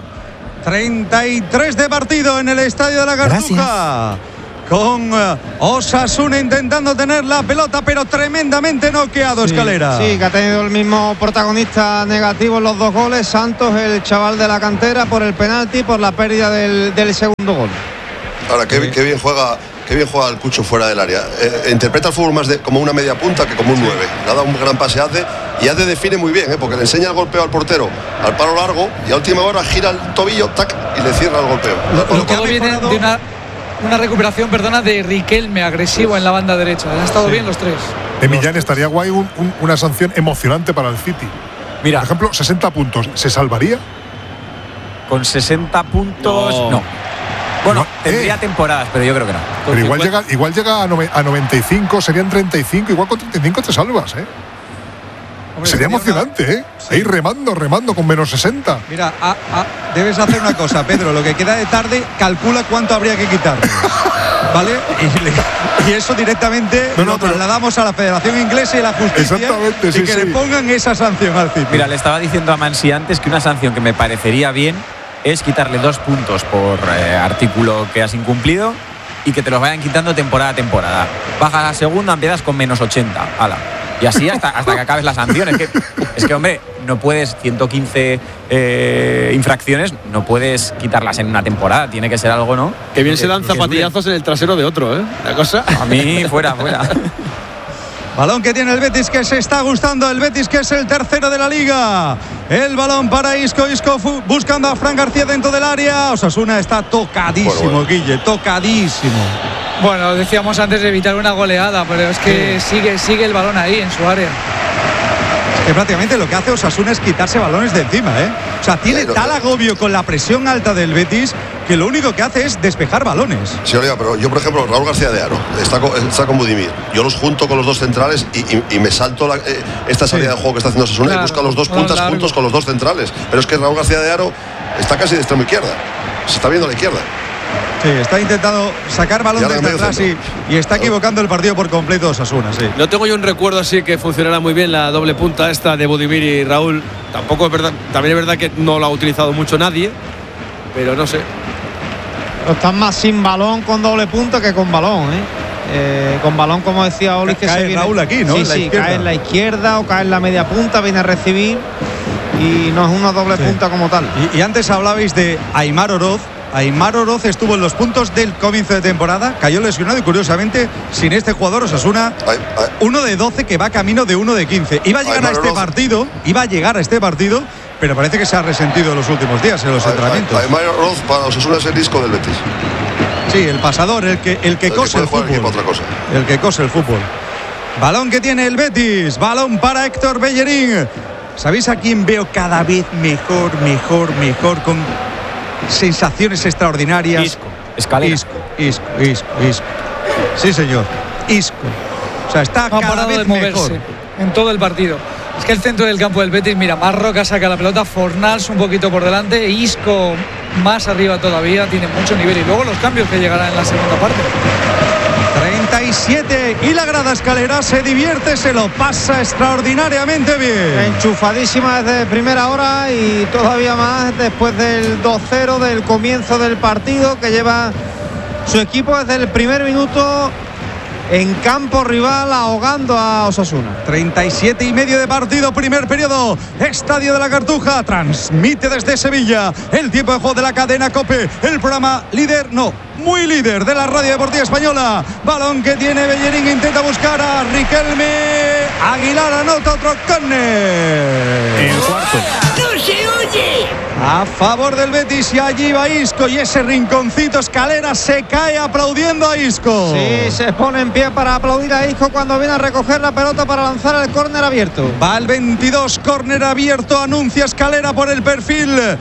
33 de partido en el Estadio de la Cartuja. Con Osasuna intentando tener la pelota, pero tremendamente noqueado, Escalera. Sí, que ha tenido el mismo protagonista negativo en los 2 goles. Santos, el chaval de la cantera, por el penalti, por la pérdida del segundo gol. Ahora, qué bien juega el Cucho fuera del área. Interpreta el fútbol más como una media punta que como un 9. Le ha dado un gran pase a Ace, y Ace define muy bien, porque le enseña el golpeo al portero al palo largo y a última hora gira el tobillo, tac, y le cierra el golpeo. Todo viene de una recuperación, de Riquelme agresivo en la banda derecha. Han estado bien los 3. Millán, estaría guay una sanción emocionante para el City. Mira, por ejemplo, 60 puntos. ¿Se salvaría? Con 60 puntos, no. Bueno, tendría temporadas, pero yo creo que no. Pero igual llega a 95, serían 35. Igual con 35 te salvas, Hombre, sería emocionante, Sí. Ahí remando con menos 60. Mira, debes hacer una cosa, Pedro. Lo que queda de tarde, calcula cuánto habría que quitar. ¿Vale? Y eso directamente lo trasladamos a la Federación Inglesa y la Justicia. Exactamente, y que le pongan esa sanción al City. Mira, le estaba diciendo a Mansi antes que una sanción que me parecería bien es quitarle 2 puntos por artículo que has incumplido y que te los vayan quitando temporada a temporada. Bajas a segunda, empiezas con menos 80. ¡Hala! Y así hasta que acabes la sanción. Es que, hombre, no puedes 115 infracciones, no puedes quitarlas en una temporada. Tiene que ser algo, ¿no? Que bien se dan zapatillazos en el trasero de otro, La cosa. A mí, fuera. Balón que tiene el Betis, que se está gustando. El Betis, que es el tercero de la Liga. El balón para Isco buscando a Fran García dentro del área. Osasuna está tocadísimo, Guille, tocadísimo. Bueno, decíamos antes de evitar una goleada, pero es que sigue el balón ahí en su área. Que prácticamente lo que hace Osasuna es quitarse balones de encima, O sea, tiene tal agobio con la presión alta del Betis que lo único que hace es despejar balones. Sí, Oliva, pero yo, por ejemplo, Raúl García de Haro está con Budimir. Yo los junto con los 2 centrales y me salto esta salida de juego que está haciendo Osasuna, y busca los 2 puntas juntos con los 2 centrales. Pero es que Raúl García de Haro está casi de extremo izquierda. Se está viendo a la izquierda. Sí, está intentando sacar balón desde atrás y está equivocando el partido por completo Osasuna, sí. No tengo yo un recuerdo así que funcionara muy bien la doble punta esta de Budimir y Raúl. Tampoco es verdad, también es verdad que no lo ha utilizado mucho nadie, pero no sé. Están más sin balón con doble punta que con balón, con balón, como decía Oli, que cae se viene. Raúl aquí, ¿no? Sí, cae en la izquierda o cae en la media punta, viene a recibir y no es una doble punta como tal. Y antes hablabais de Aimar Oroz. Aimar Oroz estuvo en los puntos del comienzo de temporada, cayó lesionado y curiosamente sin este jugador Osasuna 1 de 12 que va camino de 1 de 15. Iba a llegar a este partido, pero parece que se ha resentido en los últimos días en los entrenamientos. Aimar Oroz para Osasuna es el disco del Betis. Sí, el pasador, el que cose el fútbol. Otra cosa. El que cose el fútbol. Balón que tiene el Betis, balón para Héctor Bellerín. ¿Sabéis a quién veo cada vez mejor, con sensaciones extraordinarias? Isco, Escalera. Isco. Sí, señor. Isco. O sea, está cada vez de moverse mejor en todo el partido. Es que el centro del campo del Betis, mira, Marroca saca la pelota, Fornals un poquito por delante, Isco más arriba todavía, tiene mucho nivel. Y luego los cambios que llegarán en la segunda parte. 37 y la grada Escalera se divierte, se lo pasa extraordinariamente bien. Enchufadísima desde primera hora y todavía más después del 2-0 del comienzo del partido que lleva su equipo desde el primer minuto en campo rival ahogando a Osasuna. 37 y medio de partido, primer periodo, Estadio de la Cartuja, transmite desde Sevilla el tiempo de juego de la cadena COPE, el programa muy líder de la radio deportiva española. Balón que tiene Bellerín, intenta buscar a Riquelme, Aguilar anota otro córner. El cuarto. ¡No se oye! A favor del Betis y allí va Isco y ese rinconcito Escalera se cae aplaudiendo a Isco. Sí, se pone en pie para aplaudir a Isco cuando viene a recoger la pelota para lanzar el córner abierto. Va el 22, córner abierto, anuncia Escalera por el perfil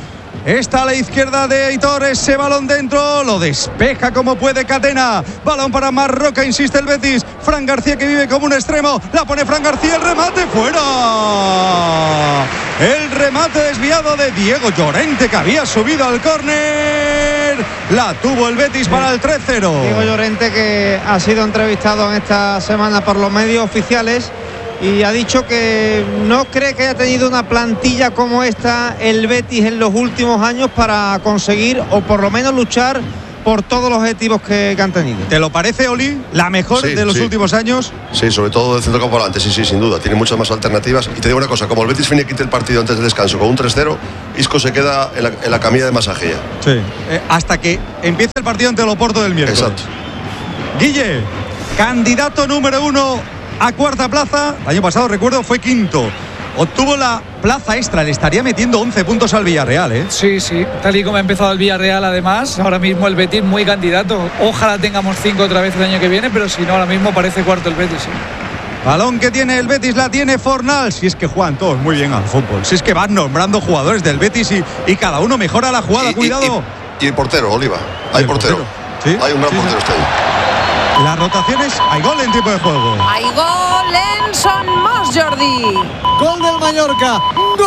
Está a la izquierda de Aitor. Ese balón dentro. Lo despeja como puede Catena. Balón para Marroca. Insiste el Betis. Fran García, que vive como un extremo. La pone Fran García. El remate fuera. El remate desviado de Diego Llorente, que había subido al córner. La tuvo el Betis para el 3-0. Diego Llorente, que ha sido entrevistado en esta semana por los medios oficiales y ha dicho que no cree que haya tenido una plantilla como esta el Betis en los últimos años para conseguir o por lo menos luchar por todos los objetivos que han tenido. ¿Te lo parece, Oli? ¿La mejor de los últimos años? Sí, sobre todo del centro campo adelante, sí, sin duda. Tiene muchas más alternativas. Y te digo una cosa, como el Betis finiquite el partido antes del descanso con un 3-0, Isco se queda en la camilla de masaje ya. Sí. Hasta que empiece el partido ante el Oporto del miércoles. Exacto. Guille, candidato número 1 a cuarta plaza. El año pasado, recuerdo, fue quinto. Obtuvo la plaza extra, le estaría metiendo 11 puntos al Villarreal, ¿eh? Sí, tal y como ha empezado el Villarreal, además, ahora mismo el Betis muy candidato. Ojalá tengamos 5 otra vez el año que viene, pero si no, ahora mismo parece cuarto el Betis, sí. Balón que tiene el Betis, la tiene Fornals. Si es que juegan todos muy bien al fútbol. Si es que van nombrando jugadores del Betis y cada uno mejora la jugada, cuidado. Y el portero, Oliva. Hay portero. ¿Sí? Hay un gran portero este año. Las rotaciones, hay gol en tiempo de juego. Hay gol en Son Mos, Jordi. Gol del Mallorca.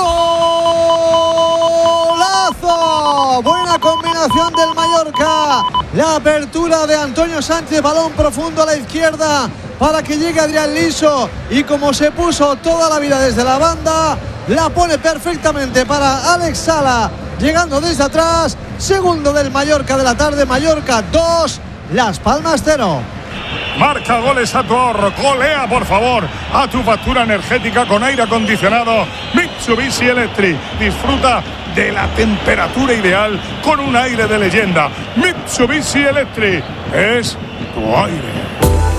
¡Golazo! Buena combinación del Mallorca. La apertura de Antonio Sánchez, balón profundo a la izquierda para que llegue Adrián Liso. Y como se puso toda la vida desde la banda, la pone perfectamente para Alex Sala, llegando desde atrás. Segundo del Mallorca de la tarde. Mallorca 2, Las Palmas 0. Marca goles a tu ahorro, golea por favor a tu factura energética con aire acondicionado Mitsubishi Electric. Disfruta de la temperatura ideal con un aire de leyenda. Mitsubishi Electric es tu aire.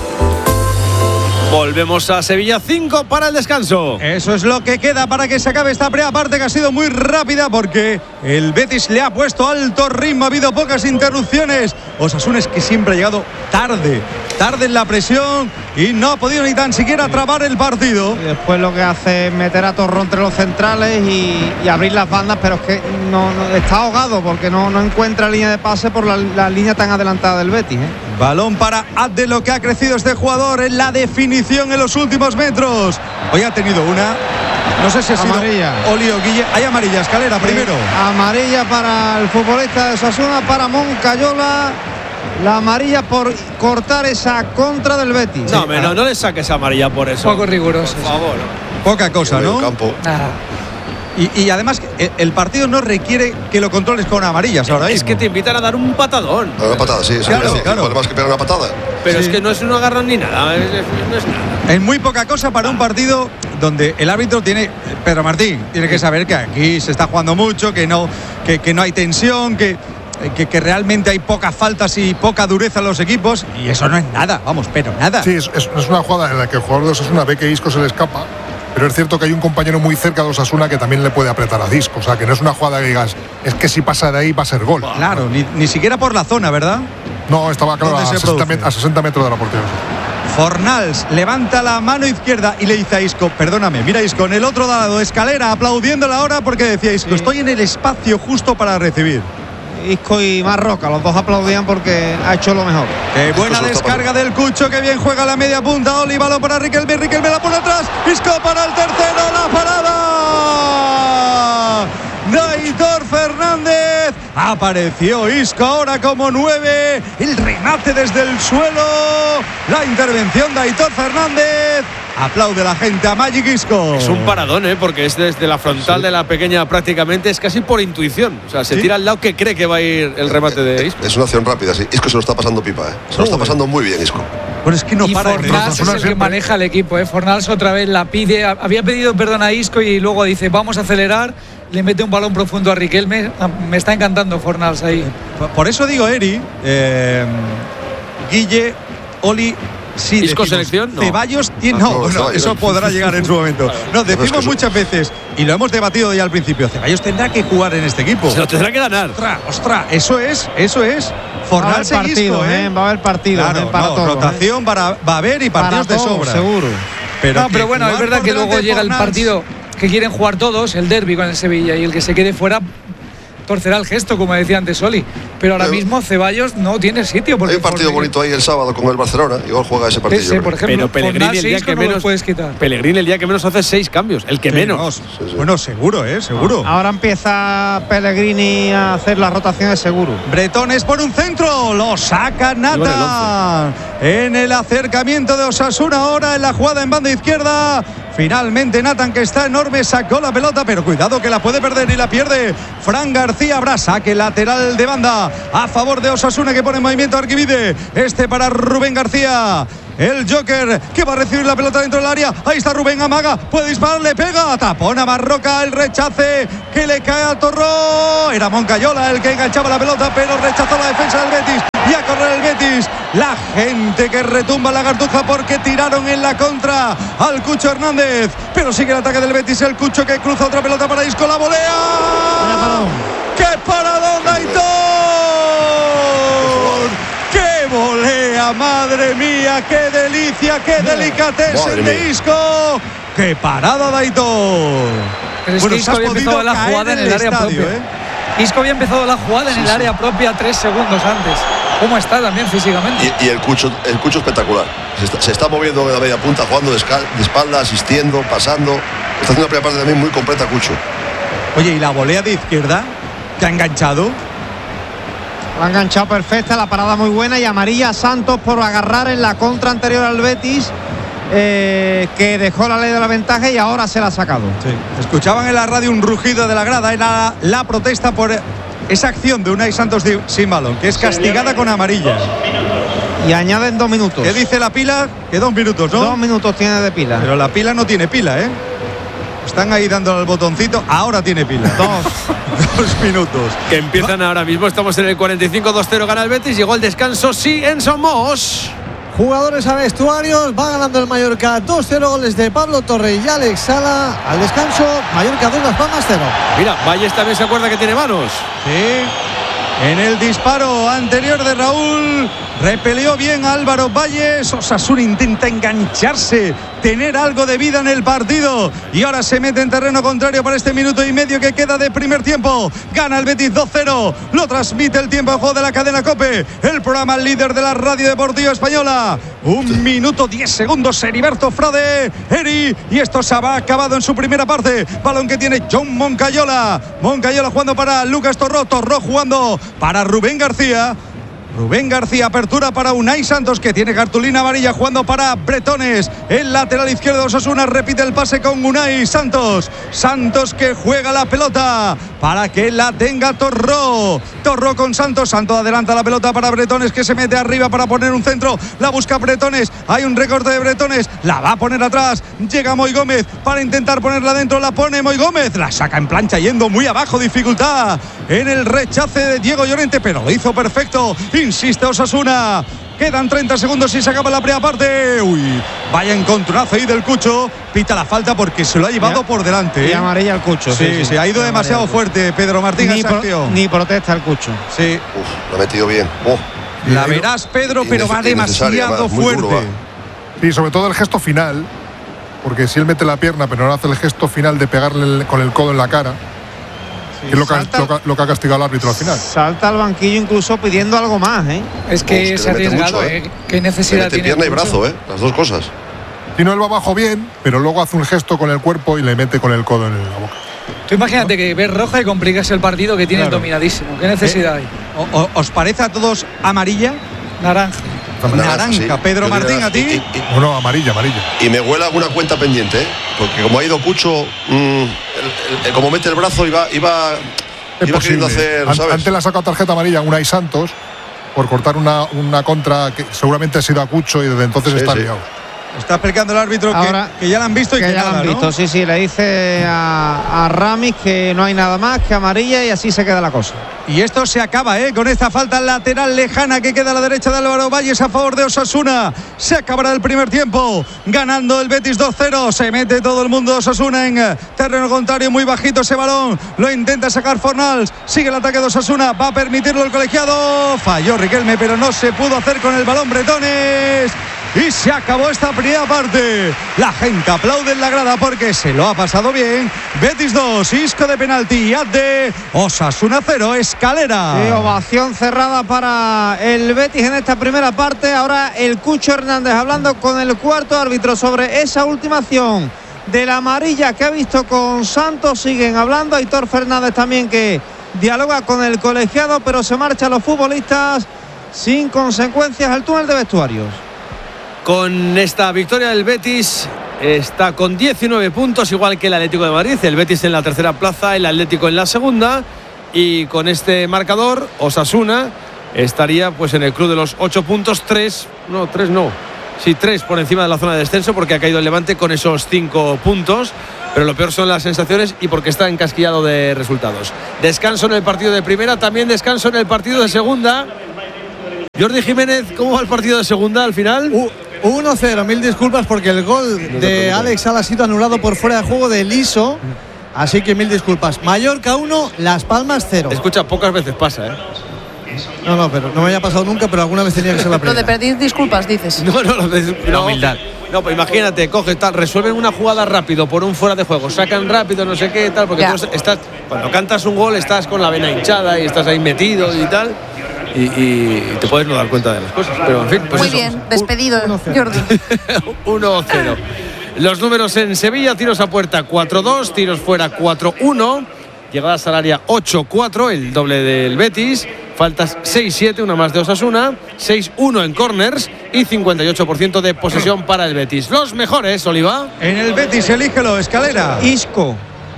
Volvemos a Sevilla, 5 para el descanso. Eso es lo que queda para que se acabe esta primera parte, que ha sido muy rápida porque el Betis le ha puesto alto ritmo, ha habido pocas interrupciones. Osasuna es que siempre ha llegado tarde en la presión y no ha podido ni tan siquiera trabar el partido. Y después lo que hace es meter a Torrón entre los centrales y abrir las bandas, pero es que no está ahogado porque no encuentra línea de pase por la línea tan adelantada del Betis, ¿eh? Balón para Abde, lo que ha crecido este jugador en la definición en los últimos metros. Hoy ha tenido una, no sé si ha sido amarilla. Oli o Guille. Hay amarilla, Escalera primero. Amarilla para el futbolista de Osasuna, para Moncayola. La amarilla por cortar esa contra del Betis. No, no le saques amarilla por eso. Poco riguroso. Por favor. Poca cosa, ¿no? Campo. Y además el partido no requiere que lo controles con amarillas ahora mismo. Es que te invitan a dar un patadón. Una patada, sí. Claro. Además que pegar una patada. Pero es que no es un agarrón ni nada. No es nada. Es muy poca cosa para un partido donde el árbitro Pedro Martín, tiene que saber que aquí se está jugando mucho, que no hay tensión, que realmente hay pocas faltas y poca dureza en los equipos, y eso no es nada, pero nada. Sí, es una jugada en la que el jugador de Osasuna ve que Isco se le escapa, pero es cierto que hay un compañero muy cerca de Osasuna que también le puede apretar a Isco. O sea, que no es una jugada que digas, es que si pasa de ahí va a ser gol. Claro, ni siquiera por la zona, ¿verdad? No, estaba claro a 60 metros de la portería. Fornals levanta la mano izquierda y le dice a Isco, perdóname, mira Isco, en el otro lado, Escalera, aplaudiéndole ahora porque decía Isco, estoy en el espacio justo para recibir. Isco y Marroca, los dos aplaudían porque ha hecho lo mejor. Qué buena descarga del Cucho, que bien juega la media punta. Oli, balón para Riquelme la pone atrás. Isco para el tercero, la parada de Aitor Fernández. Apareció Isco ahora como 9. El remate desde el suelo. La intervención de Aitor Fernández. Aplaude la gente a Magic Isco. Es un paradón, porque es desde la frontal de la pequeña prácticamente, es casi por intuición. O sea, se tira al lado que cree que va a ir el remate de Isco. Es una acción rápida, sí. Isco se lo está pasando pipa, Se lo está pasando muy bien, Isco. Pero es que no para. Fornals es el que maneja el equipo, Fornals otra vez la pide. Había pedido perdón a Isco y luego dice, vamos a acelerar. Le mete un balón profundo a Riquelme. Me está encantando Fornals ahí. Por eso digo, Eri, Guille, Oli. Sí, ¿Isco selección? No. Ceballos tiene. No, eso podrá llegar en su momento. No, decimos muchas veces, y lo hemos debatido ya al principio, Ceballos tendrá que jugar en este equipo. Se lo tendrá que ganar. Ostras, eso es. Fornals va a haber partido, va a haber partido. Claro, para todos, rotación va a haber y partidos de sobra. Seguro. Pero bueno, es verdad que luego llega el partido que quieren jugar todos, el derbi con el Sevilla, y el que se quede fuera torcerá el gesto, como decía antes Oli. Pero ahora mismo Ceballos no tiene sitio. Hay un partido bonito ahí el sábado con el Barcelona. Igual juega ese partido. Ese, por ejemplo, pero Pellegrini el día que menos puedes quitar. Pellegrini el día que menos hace 6 cambios, el que menos. Bueno, seguro, seguro. Ahora empieza Pellegrini a hacer las rotaciones seguro. Bretones por un centro, lo saca Nathan en el acercamiento de Osasuna ahora en la jugada en banda izquierda. Finalmente Nathan, que está enorme, sacó la pelota, pero cuidado que la puede perder y la pierde Fran García. Habrá saque lateral de banda a favor de Osasuna, que pone en movimiento a Arquivide. Para Rubén García. El Joker que va a recibir la pelota dentro del área. Ahí está Rubén, amaga, puede disparar, le pega, tapona Marroca, el rechace que le cae a Torró. Era Moncayola el que enganchaba la pelota, pero rechazó la defensa del Betis. Y a correr el Betis. La gente que retumba la Cartuja porque tiraron en la contra al Cucho Hernández. Pero sigue el ataque del Betis. El Cucho que cruza otra pelota para Isco, la volea. ¡Qué paradón, Aitor! ¡Qué volea, madre mía! ¡Qué delicia, qué delicatesen de Isco! ¡Qué parada de Aitor! Pero es que Isco había empezado la jugada en el área propia. Isco había empezado la jugada en el área propia 3 segundos antes. ¿Cómo está también físicamente? Y el Cucho espectacular. Se está moviendo en la media punta, jugando de espalda, asistiendo, pasando. Está haciendo una primera parte también muy completa, Cucho. Oye, ¿y la volea de izquierda que ha enganchado? La ha enganchado perfecta, la parada muy buena, y amarilla a Santos por agarrar en la contra anterior al Betis, que dejó la ley de la ventaja y ahora se la ha sacado. Sí. Escuchaban en la radio un rugido de la grada, era la protesta por esa acción de Unai Santos sin balón, que es castigada con amarilla. Y añaden 2 minutos. ¿Qué dice la pila? Que 2 minutos, ¿no? 2 minutos tiene de pila. Pero la pila no tiene pila, ¿eh? Están ahí dándole al botoncito. Ahora tiene pila. 2 minutos. Que empiezan ahora mismo. Estamos en el 45-2-0. Gana el Betis. Llegó el descanso. Sí, en Somos. Jugadores a vestuarios. Va ganando el Mallorca 2-0. Goles de Pablo Torre y Alex Sala. Al descanso, Mallorca 2, Las Palmas 0. Mira, Valles también se acuerda que tiene manos. Sí. En el disparo anterior de Raúl, repelió bien a Álvaro Valles. Osasuna intenta engancharse, tener algo de vida en el partido, y ahora se mete en terreno contrario para este minuto y medio que queda de primer tiempo. Gana el Betis 2-0. Lo transmite el tiempo de juego de la cadena COPE, el programa líder de la radio deportiva española. 1 minuto 10 segundos. Heriberto Frade, Eri, y esto se ha acabado en su primera parte. Balón que tiene John Moncayola. Moncayola jugando para Lucas Torró. Torró jugando para Rubén García. Rubén García, apertura para Unai Santos, que tiene cartulina amarilla, jugando para Bretones. El lateral izquierdo de Osasuna repite el pase con Unai Santos. Santos que juega la pelota para que la tenga Torró. Torró con Santos. Santos adelanta la pelota para Bretones, que se mete arriba para poner un centro. La busca Bretones. Hay un recorte de Bretones. La va a poner atrás. Llega Moy Gómez para intentar ponerla dentro. La pone Moy Gómez. La saca en plancha yendo muy abajo. Dificultad en el rechace de Diego Llorente, pero lo hizo perfecto. Insiste Osasuna. Quedan 30 segundos y se acaba la primera parte. Uy, vaya encontronazo ahí del Cucho. Pita la falta porque se lo ha llevado por delante. Y amarilla al Cucho. Sí, ha ido demasiado fuerte Pedro Martín. Ni protesta el Cucho. Sí. Lo ha metido bien. La verás, Pedro, pero va demasiado fuerte. Duro, sí, sobre todo el gesto final. Porque si él mete la pierna, pero no hace el gesto final de pegarle con el codo en la cara, que es lo que ha castigado el árbitro al final. Salta al banquillo incluso pidiendo algo más, ¿eh? Es que se ha arriesgado, ¿Qué necesidad tiene? Pierna y brazo, las dos cosas. Si no, él va abajo bien, pero luego hace un gesto con el cuerpo y le mete con el codo en la boca. Tú imagínate que ves roja y complicas el partido que tienes dominadísimo. ¿Qué necesidad hay? ¿Os parece a todos amarilla? Naranja. Naranja, sí. Pedro Martín, ¿a ti? No, amarilla. Y me huele alguna cuenta pendiente, porque como ha ido Cucho, como mete el brazo, iba queriendo hacer, ¿sabes? Antes le ha sacado tarjeta amarilla a Unai Santos por cortar una contra que seguramente ha sido a Cucho, y desde entonces está liado. Está explicando el árbitro ahora, que ya la han visto y que ya la han visto, ¿no? Sí, le dice a Ramis que no hay nada más que amarilla, y así se queda la cosa. Y esto se acaba, con esta falta lateral lejana que queda a la derecha de Álvaro Valles a favor de Osasuna. Se acabará el primer tiempo, ganando el Betis 2-0. Se mete todo el mundo de Osasuna en terreno contrario, muy bajito ese balón. Lo intenta sacar Fornals, sigue el ataque de Osasuna, va a permitirlo el colegiado. Falló Riquelme, pero no se pudo hacer con el balón Bretones. y se acabó esta primera parte. La gente aplaude en la grada porque se lo ha pasado bien. Betis 2, Isco de penalti, Adde. Osasuna 0, Escalera. Ovación cerrada para el Betis en esta primera parte. Ahora el Cucho Hernández hablando con el cuarto árbitro sobre esa última acción de la amarilla que ha visto con Santos. Siguen hablando. Aitor Fernández también, que dialoga con el colegiado, pero se marchan los futbolistas sin consecuencias al túnel de vestuarios. Con esta victoria del Betis está con 19 puntos, igual que el Atlético de Madrid. El Betis en la tercera plaza, el Atlético en la segunda. Y con este marcador, Osasuna estaría pues en el club de los 8 puntos, 3 por encima de la zona de descenso, porque ha caído el Levante con esos 5 puntos. Pero lo peor son las sensaciones y porque está encasquillado de resultados. Descanso en el partido de primera, también descanso en el partido de segunda. Jordi Jiménez, ¿cómo va el partido de segunda al final? 1-0, mil disculpas porque el gol de Alex Sala ha sido anulado por fuera de juego de Liso. Así que mil disculpas. Mallorca 1, Las Palmas 0. Escucha, pocas veces pasa, ¿eh? No, pero no me haya pasado nunca, pero alguna vez tenía que ser la primera. Lo de pedir disculpas, dices. La humildad. No, pues imagínate, coges, resuelven una jugada rápido por un fuera de juego, sacan rápido, no sé qué, tal, porque tú estás, cuando cantas un gol estás con la vena hinchada y estás ahí metido y tal, y te puedes no dar cuenta de las cosas. Pero en fin, pues muy eso. bien, despedido, Jordi. 1-0. Los números en Sevilla: tiros a puerta 4-2, tiros fuera 4-1, llegadas al área 8-4, el doble del Betis. Faltas 6-7, una más de Osasuna, 6-1 en corners y 58% de posesión para el Betis. Los mejores, Oliva. En el Betis, elígelo, Escalera. Isco.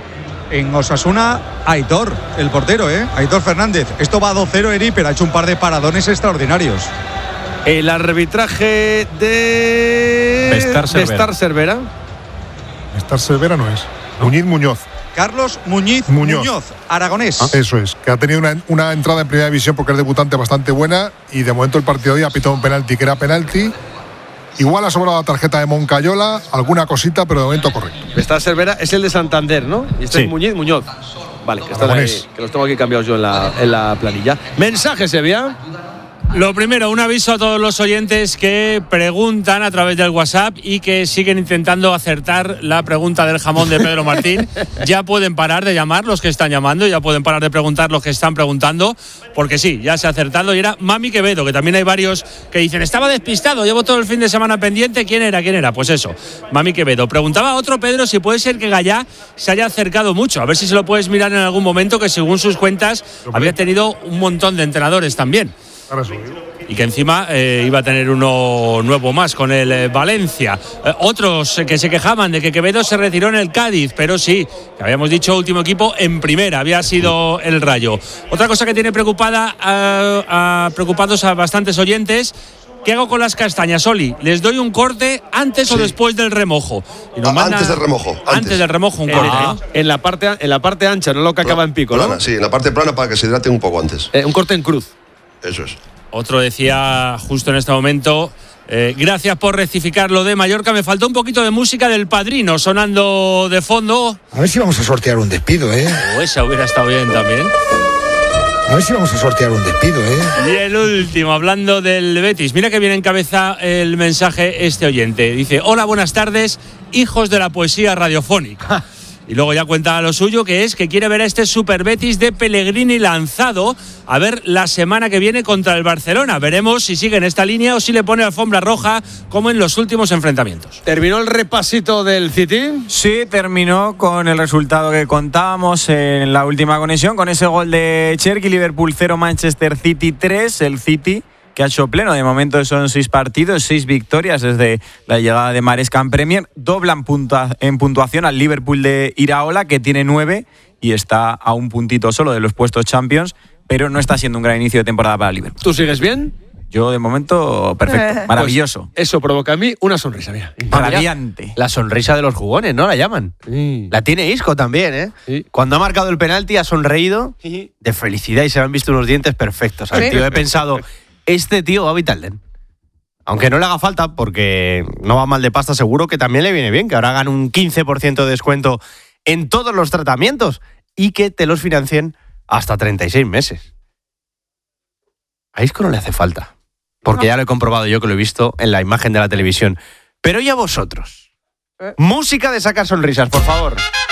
En Osasuna, Aitor, el portero, Aitor Fernández. Esto va 2-0, Eri, pero ha hecho un par de paradones extraordinarios. El arbitraje de Bestar Cervera. Bestar Cervera no es. Muñoz. Carlos Muñoz, aragonés. Eso es, que ha tenido una entrada en primera división porque es debutante bastante buena y de momento el partido de hoy ha pitado un penalti que era penalti. Igual ha sobrado la tarjeta de Moncayola, alguna cosita, pero de momento correcto. Bestar Cervera es el de Santander, ¿no? Y este es Muñoz. Vale, que están ahí, que los tengo aquí cambiados yo en la planilla. Mensaje, Sevilla. Lo primero, un aviso a todos los oyentes que preguntan a través del WhatsApp y que siguen intentando acertar la pregunta del jamón de Pedro Martín. Ya pueden parar de llamar los que están llamando, ya pueden parar de preguntar los que están preguntando, porque sí, ya se ha acertado. Y era Mami Quevedo, que también hay varios que dicen, estaba despistado, llevo todo el fin de semana pendiente. ¿Quién era? Pues eso, Mami Quevedo. Preguntaba a otro, Pedro, si puede ser que Gallá se haya acercado mucho. A ver si se lo puedes mirar en algún momento, que según sus cuentas había tenido un montón de entrenadores también. Y que encima iba a tener uno nuevo más con el Valencia. Otros que se quejaban de que Quevedo se retiró en el Cádiz, pero sí, que habíamos dicho último equipo en primera, había sido el Rayo. Otra cosa que tiene preocupados a bastantes oyentes: ¿qué hago con las castañas, Oli? ¿Les doy un corte antes o después del remojo? Y nos antes del remojo. Antes del remojo, un corte. En la parte ancha, no lo que acaba en pico, plana, ¿no? Sí, en la parte plana para que se hidrate un poco antes. Un corte en cruz. Eso es. Otro decía justo en este momento, gracias por rectificar lo de Mallorca. Me faltó un poquito de música del Padrino sonando de fondo. A ver si vamos a sortear un despido, Esa hubiera estado bien también. A ver si vamos a sortear un despido, Y el último, hablando del Betis. Mira que viene en cabeza el mensaje este oyente. Dice, hola, buenas tardes, hijos de la poesía radiofónica. Y luego ya cuenta lo suyo, que es que quiere ver a este Super Betis de Pellegrini lanzado a ver la semana que viene contra el Barcelona. Veremos si sigue en esta línea o si le pone alfombra roja como en los últimos enfrentamientos. ¿Terminó el repasito del City? Sí, terminó con el resultado que contábamos en la última conexión, con ese gol de Cherki. Liverpool 0, Manchester City 3. El City, que ha hecho pleno. De momento son 6 partidos, 6 victorias desde la llegada de Maresca en Premier. Doblan en puntuación al Liverpool de Iraola, que tiene 9 y está a un puntito solo de los puestos Champions, pero no está siendo un gran inicio de temporada para Liverpool. ¿Tú sigues bien? Yo, de momento, perfecto. Maravilloso. Pues eso provoca a mí una sonrisa, mira. Radiante. La sonrisa de los jugones, ¿no? La llaman. Sí. La tiene Isco también, ¿eh? Sí. Cuando ha marcado el penalti ha sonreído de felicidad y se le han visto unos dientes perfectos. Al tío he pensado, este tío va a Vitalden. Aunque no le haga falta, porque no va mal de pasta, seguro que también le viene bien, que ahora hagan un 15% de descuento en todos los tratamientos y que te los financien hasta 36 meses. A Isco no le hace falta. Porque ya lo he comprobado yo, que lo he visto en la imagen de la televisión. Pero ¿y a vosotros? Música de sacar sonrisas, por favor.